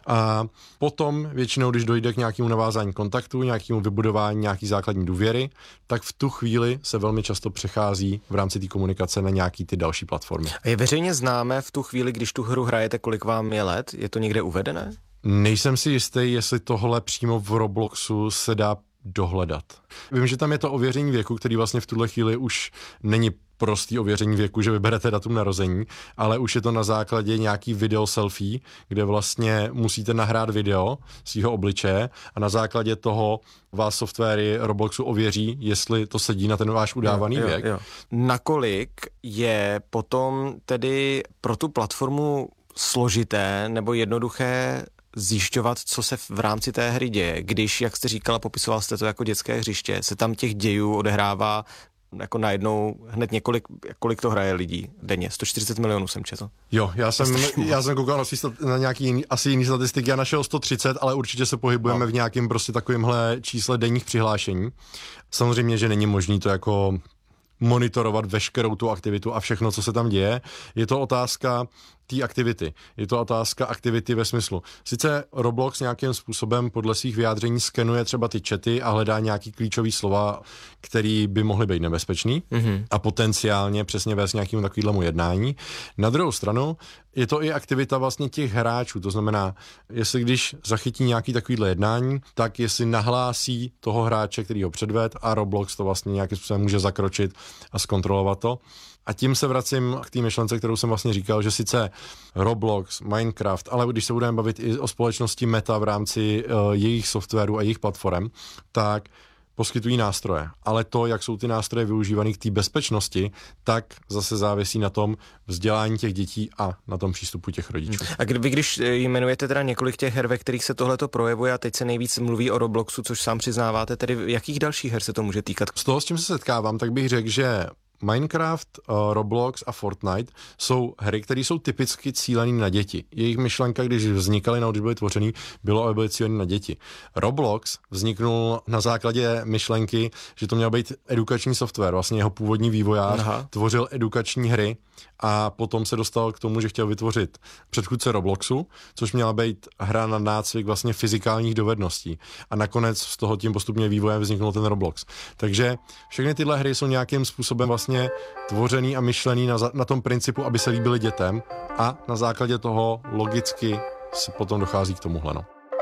Speaker 2: A potom většinou, když dojde k nějakému navázání kontaktu, nějakému vybudování nějaký základní důvěry, tak v tu chvíli se velmi často přechází v rámci té komunikace na nějaký ty další platformy.
Speaker 18: A je veřejně známé v tu chvíli, když tu hru hrajete, kolik vám je let? Je to někde uvedené?
Speaker 2: Nejsem si jistý, jestli tohle přímo v Robloxu se dá dohledat. Vím, že tam je to ověření věku, který vlastně v tuhle chvíli už není prostý ověření věku, že vyberete datum narození, ale už je to na základě nějaký video selfie, kde vlastně musíte nahrát video svýho obličeje a na základě toho vás softwary Robloxu ověří, jestli to sedí na ten váš udávaný věk.
Speaker 18: Nakolik je potom tedy pro tu platformu složité nebo jednoduché zjišťovat, co se v rámci té hry děje, když, jak jste říkala, popisoval jste to jako dětské hřiště, se tam těch dějů odehrává jako najednou hned několik, kolik to hraje lidí denně. 140 milionů jsem četl.
Speaker 2: Jo, já jsem koukal na nějaký asi jiný statistiky, já našel 130, ale určitě se pohybujeme v nějakém prostě takovémhle čísle denních přihlášení. Samozřejmě, že není možný to jako monitorovat veškerou tu aktivitu a všechno, co se tam děje. Je to otázka té aktivity. Je to otázka aktivity ve smyslu. Sice Roblox nějakým způsobem podle svých vyjádření skenuje třeba ty chaty a hledá nějaký klíčový slova, který by mohly být nebezpečný a potenciálně přesně vést nějakému takovému jednání. Na druhou stranu je to i aktivita vlastně těch hráčů. To znamená, jestli když zachytí nějaký takovýhle jednání, tak jestli nahlásí toho hráče, který ho předved a Roblox to vlastně nějakým způsobem může zakročit a zkontrolovat to. A tím se vracím k té myšlence, kterou jsem vlastně říkal, že sice Roblox, Minecraft, ale když se budeme bavit i o společnosti Meta v rámci jejich softwaru a jejich platform, tak poskytují nástroje. Ale to, jak jsou ty nástroje využívané k té bezpečnosti, tak zase závisí na tom vzdělání těch dětí a na tom přístupu těch rodičů.
Speaker 18: A když jmenujete teda několik těch her, ve kterých se tohleto projevuje a teď se nejvíc mluví o Robloxu, což sám přiznáváte, tedy jakých dalších her se to může týkat?
Speaker 2: Z toho, s čím se setkávám, tak bych řekl, že Minecraft, Roblox a Fortnite jsou hry, které jsou typicky cílené na děti. Jejich myšlenka, když vznikaly, když byly tvořený, bylo, aby byly cílené na děti. Roblox vzniknul na základě myšlenky, že to měl být edukační software. Vlastně jeho původní vývojář tvořil edukační hry a potom se dostal k tomu, že chtěl vytvořit předchůdce Robloxu, což měla být hra na nácvik vlastně fyzikálních dovedností. A nakonec z toho tím postupně vývojem vzniknul ten Roblox. Takže všechny tyhle hry jsou nějakým způsobem vlastně tvořený a myšlený na tom principu, aby se líbily dětem a na základě toho logicky se potom dochází k tomuhle.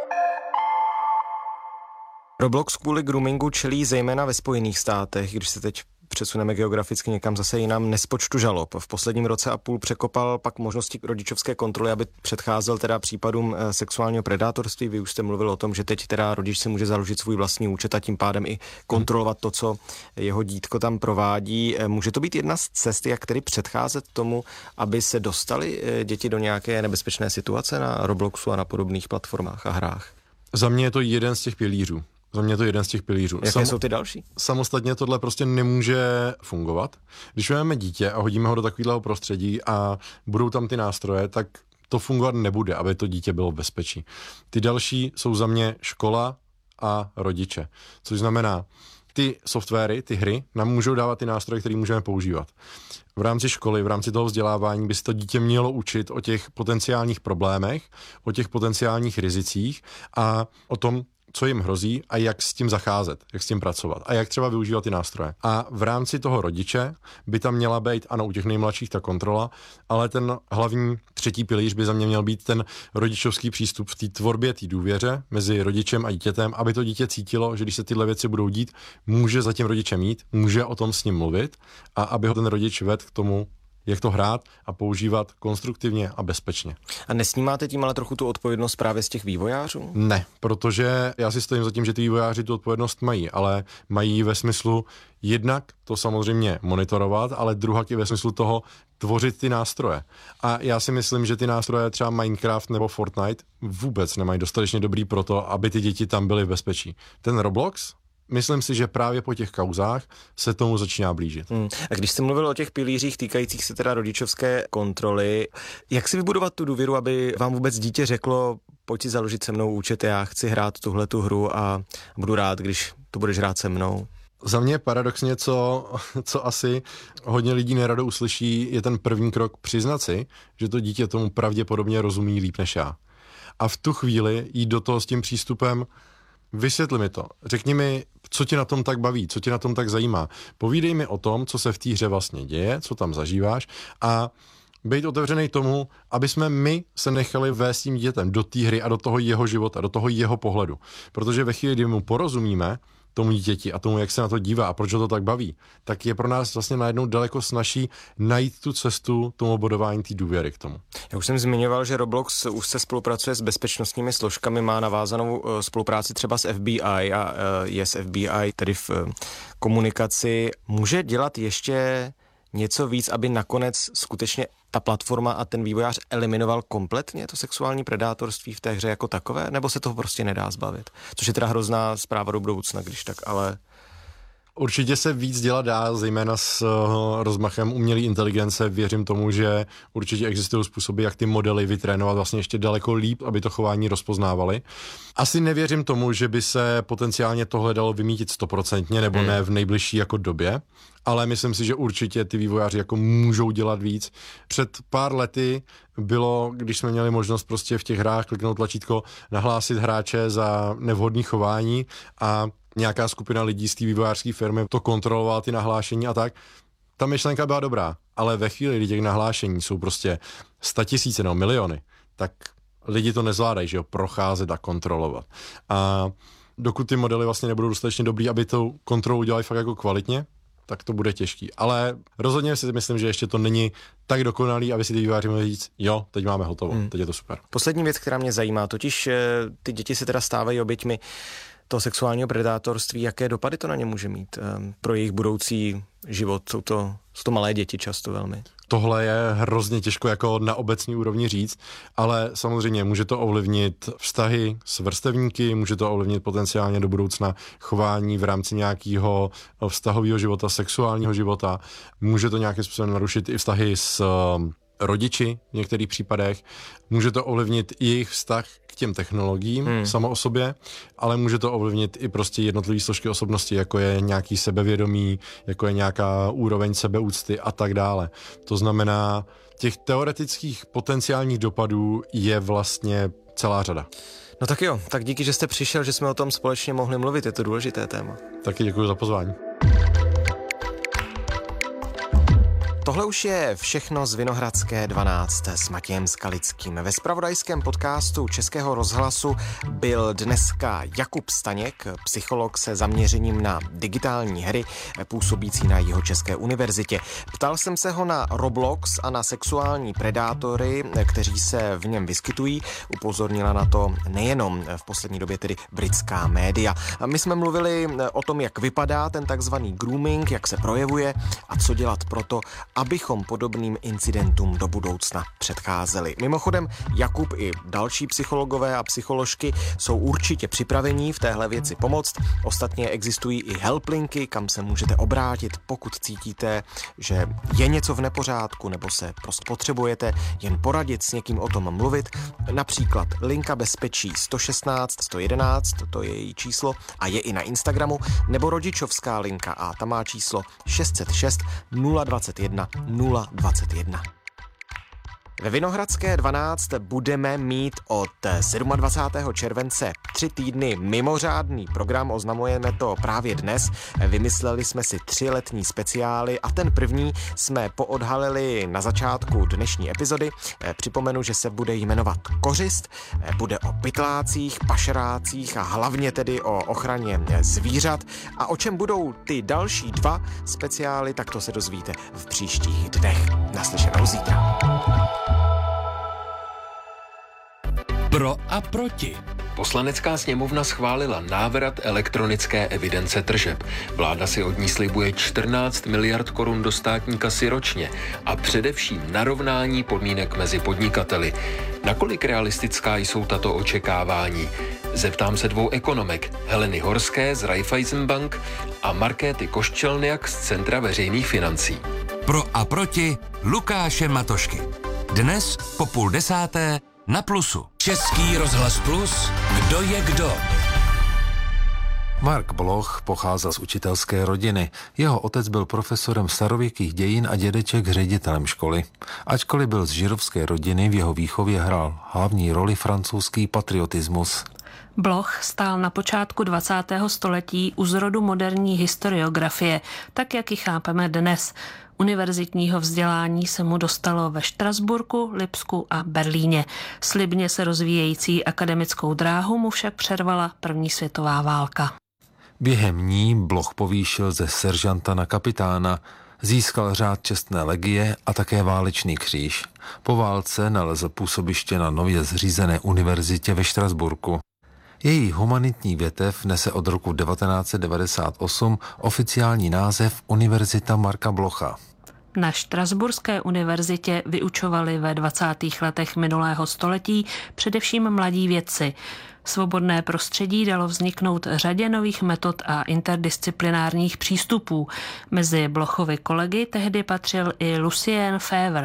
Speaker 18: Roblox kvůli groomingu čelí zejména ve Spojených státech, když se teď přesuneme geograficky někam zase jinam, nespočtu žalob. V posledním roce a půl překopal pak možnosti rodičovské kontroly, aby předcházel teda případům sexuálního predátorství. Vy už jste mluvil o tom, že teď teda rodič si může založit svůj vlastní účet a tím pádem i kontrolovat to, co jeho dítko tam provádí. Může to být jedna z cest, jak tedy předcházet tomu, aby se dostali děti do nějaké nebezpečné situace na Robloxu a na podobných platformách a hrách?
Speaker 2: Za mě je to jeden z těch pilířů.
Speaker 18: Jaké jsou ty další?
Speaker 2: Samostatně tohle prostě nemůže fungovat. Když máme dítě a hodíme ho do takového prostředí a budou tam ty nástroje, tak to fungovat nebude, aby to dítě bylo v bezpečí. Ty další jsou za mě škola a rodiče. Což znamená, ty softwary, ty hry nám můžou dávat ty nástroje, které můžeme používat. V rámci školy, v rámci toho vzdělávání by se to dítě mělo učit o těch potenciálních problémech, o těch potenciálních rizicích a o tom, co jim hrozí a jak s tím zacházet, jak s tím pracovat a jak třeba využívat ty nástroje. A v rámci toho rodiče by tam měla být, ano, u těch nejmladších ta kontrola, ale ten hlavní třetí pilíř by za mě měl být ten rodičovský přístup v té tvorbě, té důvěře mezi rodičem a dítětem, aby to dítě cítilo, že když se tyhle věci budou dít, může za tím rodičem jít, může o tom s ním mluvit a aby ho ten rodič vedl k tomu jak to hrát a používat konstruktivně a bezpečně.
Speaker 18: A nesnímáte tím ale trochu tu odpovědnost právě z těch vývojářů?
Speaker 2: Ne, protože já si stojím za tím, že ty vývojáři tu odpovědnost mají, ale mají ve smyslu jednak to samozřejmě monitorovat, ale druhak i ve smyslu toho tvořit ty nástroje. A já si myslím, že ty nástroje třeba Minecraft nebo Fortnite vůbec nemají dostatečně dobrý pro to, aby ty děti tam byly v bezpečí. Ten Roblox, myslím si, že právě po těch kauzách se tomu začíná blížit.
Speaker 18: A když jste mluvil o těch pilířích týkajících se teda rodičovské kontroly, jak si vybudovat tu důvěru, aby vám vůbec dítě řeklo, pojď si založit se mnou účet, já chci hrát tuhletu hru a budu rád, když to budeš hrát se mnou?
Speaker 2: Za mě paradoxně, co asi hodně lidí nerado uslyší, je ten první krok přiznat si, že to dítě tomu pravděpodobně rozumí líp než já. A v tu chvíli jít do toho s tím přístupem, vysvětli mi to, řekni mi, co tě na tom tak baví, co tě na tom tak zajímá. Povídej mi o tom, co se v té hře vlastně děje, co tam zažíváš a být otevřený tomu, aby jsme my se nechali vést tím dětem do té hry a do toho jeho života, do toho jeho pohledu. Protože ve chvíli, kdy mu porozumíme, tomu dítěti a tomu, jak se na to dívá a proč ho to tak baví, tak je pro nás vlastně najednou daleko snazší najít tu cestu tomu bodování té důvěry k tomu.
Speaker 18: Já už jsem zmiňoval, že Roblox už se spolupracuje s bezpečnostními složkami, má navázanou spolupráci třeba s FBI a je s FBI tedy v komunikaci. Může dělat ještě něco víc, aby nakonec skutečně ta platforma a ten vývojář eliminoval kompletně to sexuální predátorství v té hře jako takové, nebo se toho prostě nedá zbavit? Což je teda hrozná zpráva do budoucna, když tak, ale...
Speaker 2: Určitě se víc dělat dá, zejména s rozmachem umělé inteligence. Věřím tomu, že určitě existují způsoby, jak ty modely vytrénovat vlastně ještě daleko líp, aby to chování rozpoznávali. Asi nevěřím tomu, že by se potenciálně tohle dalo vymítit 100%, nebo ne v nejbližší jako době, ale myslím si, že určitě ty vývojáři jako můžou dělat víc. Před pár lety bylo, když jsme měli možnost prostě v těch hrách kliknout tlačítko nahlásit hráče za nevhodné chování a nějaká skupina lidí z té vývojářské firmy to kontrolovala, ty nahlášení a tak. Ta myšlenka byla dobrá, ale ve chvíli, kdy těch nahlášení jsou prostě 100 000 nebo miliony, tak lidi to nezvládají, že jo, procházet a kontrolovat. A dokud ty modely vlastně nebudou dostatečně dobrý, aby tu kontrolu udělali fakt jako kvalitně, tak to bude těžký. Ale rozhodně si myslím, že ještě to není tak dokonalý, aby si ty vývojáři mohli říct, jo, teď máme hotovo, teď je to super.
Speaker 18: Poslední věc, která mě zajímá, totiž ty děti se teda stávají oběťmi toho sexuálního predátorství, jaké dopady to na ně může mít pro jejich budoucí život? Jsou to malé děti často velmi.
Speaker 2: Tohle je hrozně těžko jako na obecní úrovni říct, ale samozřejmě může to ovlivnit vztahy s vrstevníky, může to ovlivnit potenciálně do budoucna chování v rámci nějakého vztahového života, sexuálního života, může to nějakým způsobem narušit i vztahy s rodiči v některých případech, může to ovlivnit i jejich vztah k těm technologiím samo o sobě, ale může to ovlivnit i prostě jednotlivé složky osobnosti, jako je nějaký sebevědomí, jako je nějaká úroveň sebeúcty a tak dále. To znamená, těch teoretických potenciálních dopadů je vlastně celá řada.
Speaker 18: No tak jo, tak díky, že jste přišel, že jsme o tom společně mohli mluvit, je to důležité téma.
Speaker 2: Taky děkuji za pozvání.
Speaker 18: Tohle už je všechno z Vinohradské 12 s Matějem Skalickým. Ve zpravodajském podcastu Českého rozhlasu byl dneska Jakub Staněk, psycholog se zaměřením na digitální hry, působící na Jihočeské univerzitě. Ptal jsem se ho na Roblox a na sexuální predátory, kteří se v něm vyskytují. Upozornila na to nejenom v poslední době tedy britská média. My jsme mluvili o tom, jak vypadá ten takzvaný grooming, jak se projevuje a co dělat proto, abychom podobným incidentům do budoucna předcházeli. Mimochodem, Jakub i další psychologové a psycholožky jsou určitě připravení v téhle věci pomoct. Ostatně existují i helplinky, kam se můžete obrátit, pokud cítíte, že je něco v nepořádku nebo se prostě potřebujete jen poradit s někým o tom mluvit. Například linka bezpečí 116 111, to je její číslo a je i na Instagramu, nebo rodičovská linka a ta má číslo 606 021 021. Ve Vinohradské 12 budeme mít od 27. července 3 týdny mimořádný program, oznamujeme to právě dnes. Vymysleli jsme si 3 letní speciály a ten první jsme poodhalili na začátku dnešní epizody. Připomenu, že se bude jmenovat Kořist, bude o pytlácích, pašerácích a hlavně tedy o ochraně zvířat. A o čem budou ty další 2 speciály, tak to se dozvíte v příštích dnech. Naslyšenou zítra.
Speaker 1: Pro a proti. Poslanecká sněmovna schválila návrat elektronické evidence tržeb. Vláda si od ní slibuje 14 miliard korun do státní kasy ročně a především narovnání podmínek mezi podnikateli. Nakolik realistická jsou tato očekávání? Zeptám se 2 ekonomek, Heleny Horské z Raiffeisenbank a Markéty Koščelniak z Centra veřejných financí.
Speaker 14: Pro a proti Lukáše Matošky. Dnes po 9:30 na Plusu. Český rozhlas Plus. Kdo je kdo?
Speaker 3: Mark Bloch pocházel z učitelské rodiny. Jeho otec byl profesorem starověkých dějin a dědeček ředitelem školy. Ačkoliv byl z židovské rodiny, v jeho výchově hrál hlavní roli francouzský patriotismus.
Speaker 21: Bloch stál na počátku 20. století u zrodu moderní historiografie, tak jak ji chápeme dnes. Univerzitního vzdělání se mu dostalo ve Štrasburku, Lipsku a Berlíně. Slibně se rozvíjející akademickou dráhu mu však přervala první světová válka.
Speaker 3: Během ní Bloch povýšil ze seržanta na kapitána, získal řád čestné legie a také válečný kříž. Po válce nalezl působiště na nově zřízené univerzitě ve Štrasburku. Její humanitní větev nese od roku 1998 oficiální název Univerzita Marka Blocha.
Speaker 21: Na Štrasburské univerzitě vyučovali ve 20. letech minulého století především mladí vědci. Svobodné prostředí dalo vzniknout řadě nových metod a interdisciplinárních přístupů. Mezi Blochovy kolegy tehdy patřil i Lucien Febvre.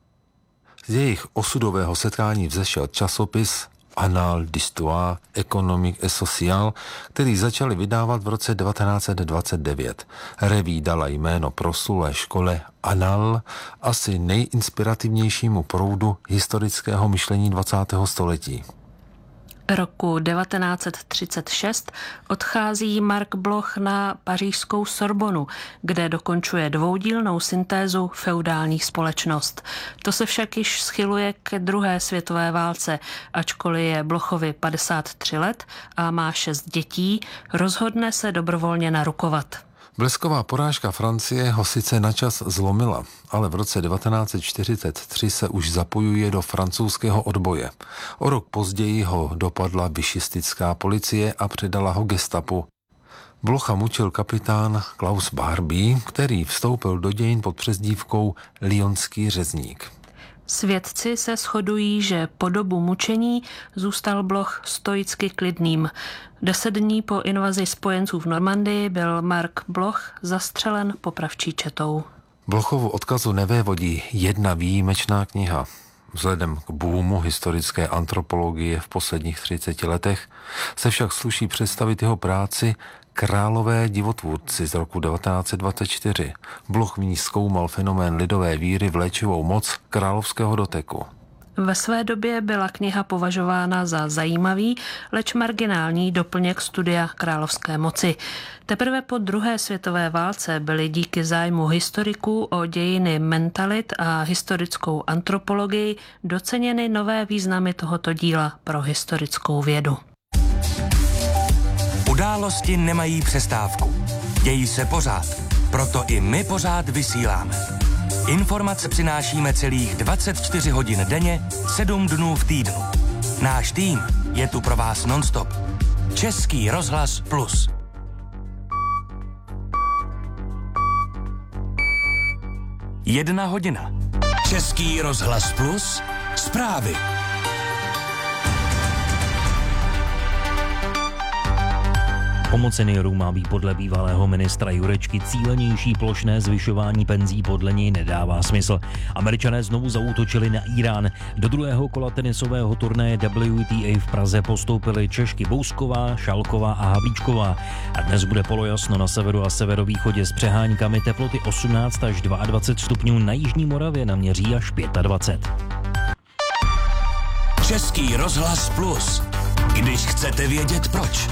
Speaker 3: Z jejich osudového setkání vzešel časopis Annales d'Histoire économique et sociale, který začali vydávat v roce 1929. Reví dala jméno proslulé škole Annales, asi nejinspirativnějšímu proudu historického myšlení 20. století.
Speaker 21: Roku 1936 odchází Mark Bloch na pařížskou Sorbonu, kde dokončuje dvoudílnou syntézu feudální společnost. To se však již schyluje ke druhé světové válce, ačkoliv je Blochovi 53 let a má 6 dětí, rozhodne se dobrovolně narukovat.
Speaker 3: Blesková porážka Francie ho sice načas zlomila, ale v roce 1943 se už zapojuje do francouzského odboje. O rok později ho dopadla višistická policie a předala ho gestapu. Blocha mučil kapitán Klaus Barbie, který vstoupil do dějin pod přezdívkou Lyonský řezník.
Speaker 21: Svědci se shodují, že po dobu mučení zůstal Bloch stoicky klidným. 10 dní po invazi spojenců v Normandii byl Mark Bloch zastřelen popravčí četou.
Speaker 3: Blochovu odkazu nevévodí jedna výjimečná kniha. Vzhledem k boomu historické antropologie v posledních 30 letech se však sluší představit jeho práci Králové divotvůrci z roku 1924. Bloch v ní zkoumal fenomén lidové víry v léčivou moc královského doteku.
Speaker 21: Ve své době byla kniha považována za zajímavý, leč marginální doplněk studia královské moci. Teprve po druhé světové válce byly díky zájmu historiků o dějiny mentalit a historickou antropologii doceněny nové významy tohoto díla pro historickou vědu.
Speaker 14: Události nemají přestávku. Dějí se pořád. Proto i my pořád vysíláme. Informace přinášíme celých 24 hodin denně, 7 dnů v týdnu. Náš tým je tu pro vás nonstop. Český rozhlas Plus. Jedna hodina. Český rozhlas Plus. Zprávy.
Speaker 4: Pomoc seniorům má být podle bývalého ministra Jurečky cílenější. Plošné zvyšování penzí podle něj nedává smysl. Američané znovu zaútočili na Irán. Do druhého kola tenisového turnaje WTA v Praze postoupili Češky Bousková, Šalková a Havlíčková. A dnes bude polojasno na severu a severovýchodě s přeháňkami, teploty 18 až 22 stupňů, na jižní Moravě naměří až 25.
Speaker 14: Český rozhlas Plus. Když chcete vědět proč.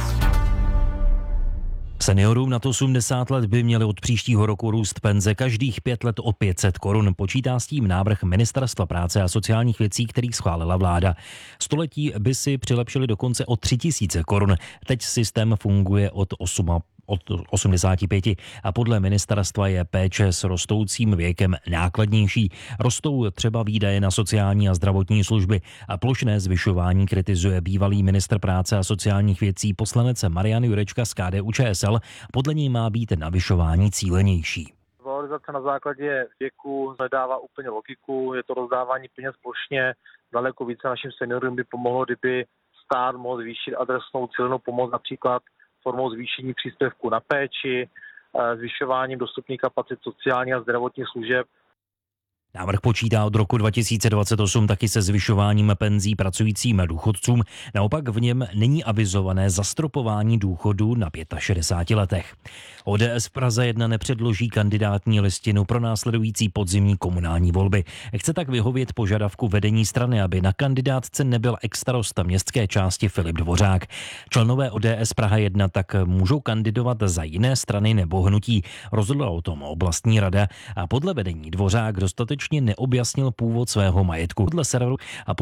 Speaker 4: Seniorům nad 80 let by měly od příštího roku růst penze každých 5 let o 500 korun. Počítá s tím návrh Ministerstva práce a sociálních věcí, který schválila vláda. Století by si přilepšili dokonce o 3000 korun. Teď systém funguje od 85 a podle ministerstva je péče s rostoucím věkem nákladnější. Rostou třeba výdaje na sociální a zdravotní služby a plošné zvyšování kritizuje bývalý ministr práce a sociálních věcí poslanec Marian Jurečka z KDU-ČSL. Podle něj má být navyšování cílenější.
Speaker 5: Valorizace na základě věku nedává úplně logiku, je to rozdávání peněz plošně, daleko více našim seniorům by pomohlo, kdyby stát mohl zvýšit adresnou cílenou pomoc například formou zvýšení příspěvku na péči, zvyšováním dostupných kapacit sociálních a zdravotních služeb.
Speaker 4: Návrh počítá od roku 2028 taky se zvyšováním penzí pracujícím důchodcům. Naopak v něm není avizované zastropování důchodu na 65 letech. ODS v Praze 1 nepředloží kandidátní listinu pro následující podzimní komunální volby. Chce tak vyhovět požadavku vedení strany, aby na kandidátce nebyl exstarosta městské části Filip Dvořák. Členové ODS Praha 1 tak můžou kandidovat za jiné strany nebo hnutí. Rozhodla o tom oblastní rada a podle vedení Dvořák dostatečně neobjasnil původ svého majetku. Podle serveru a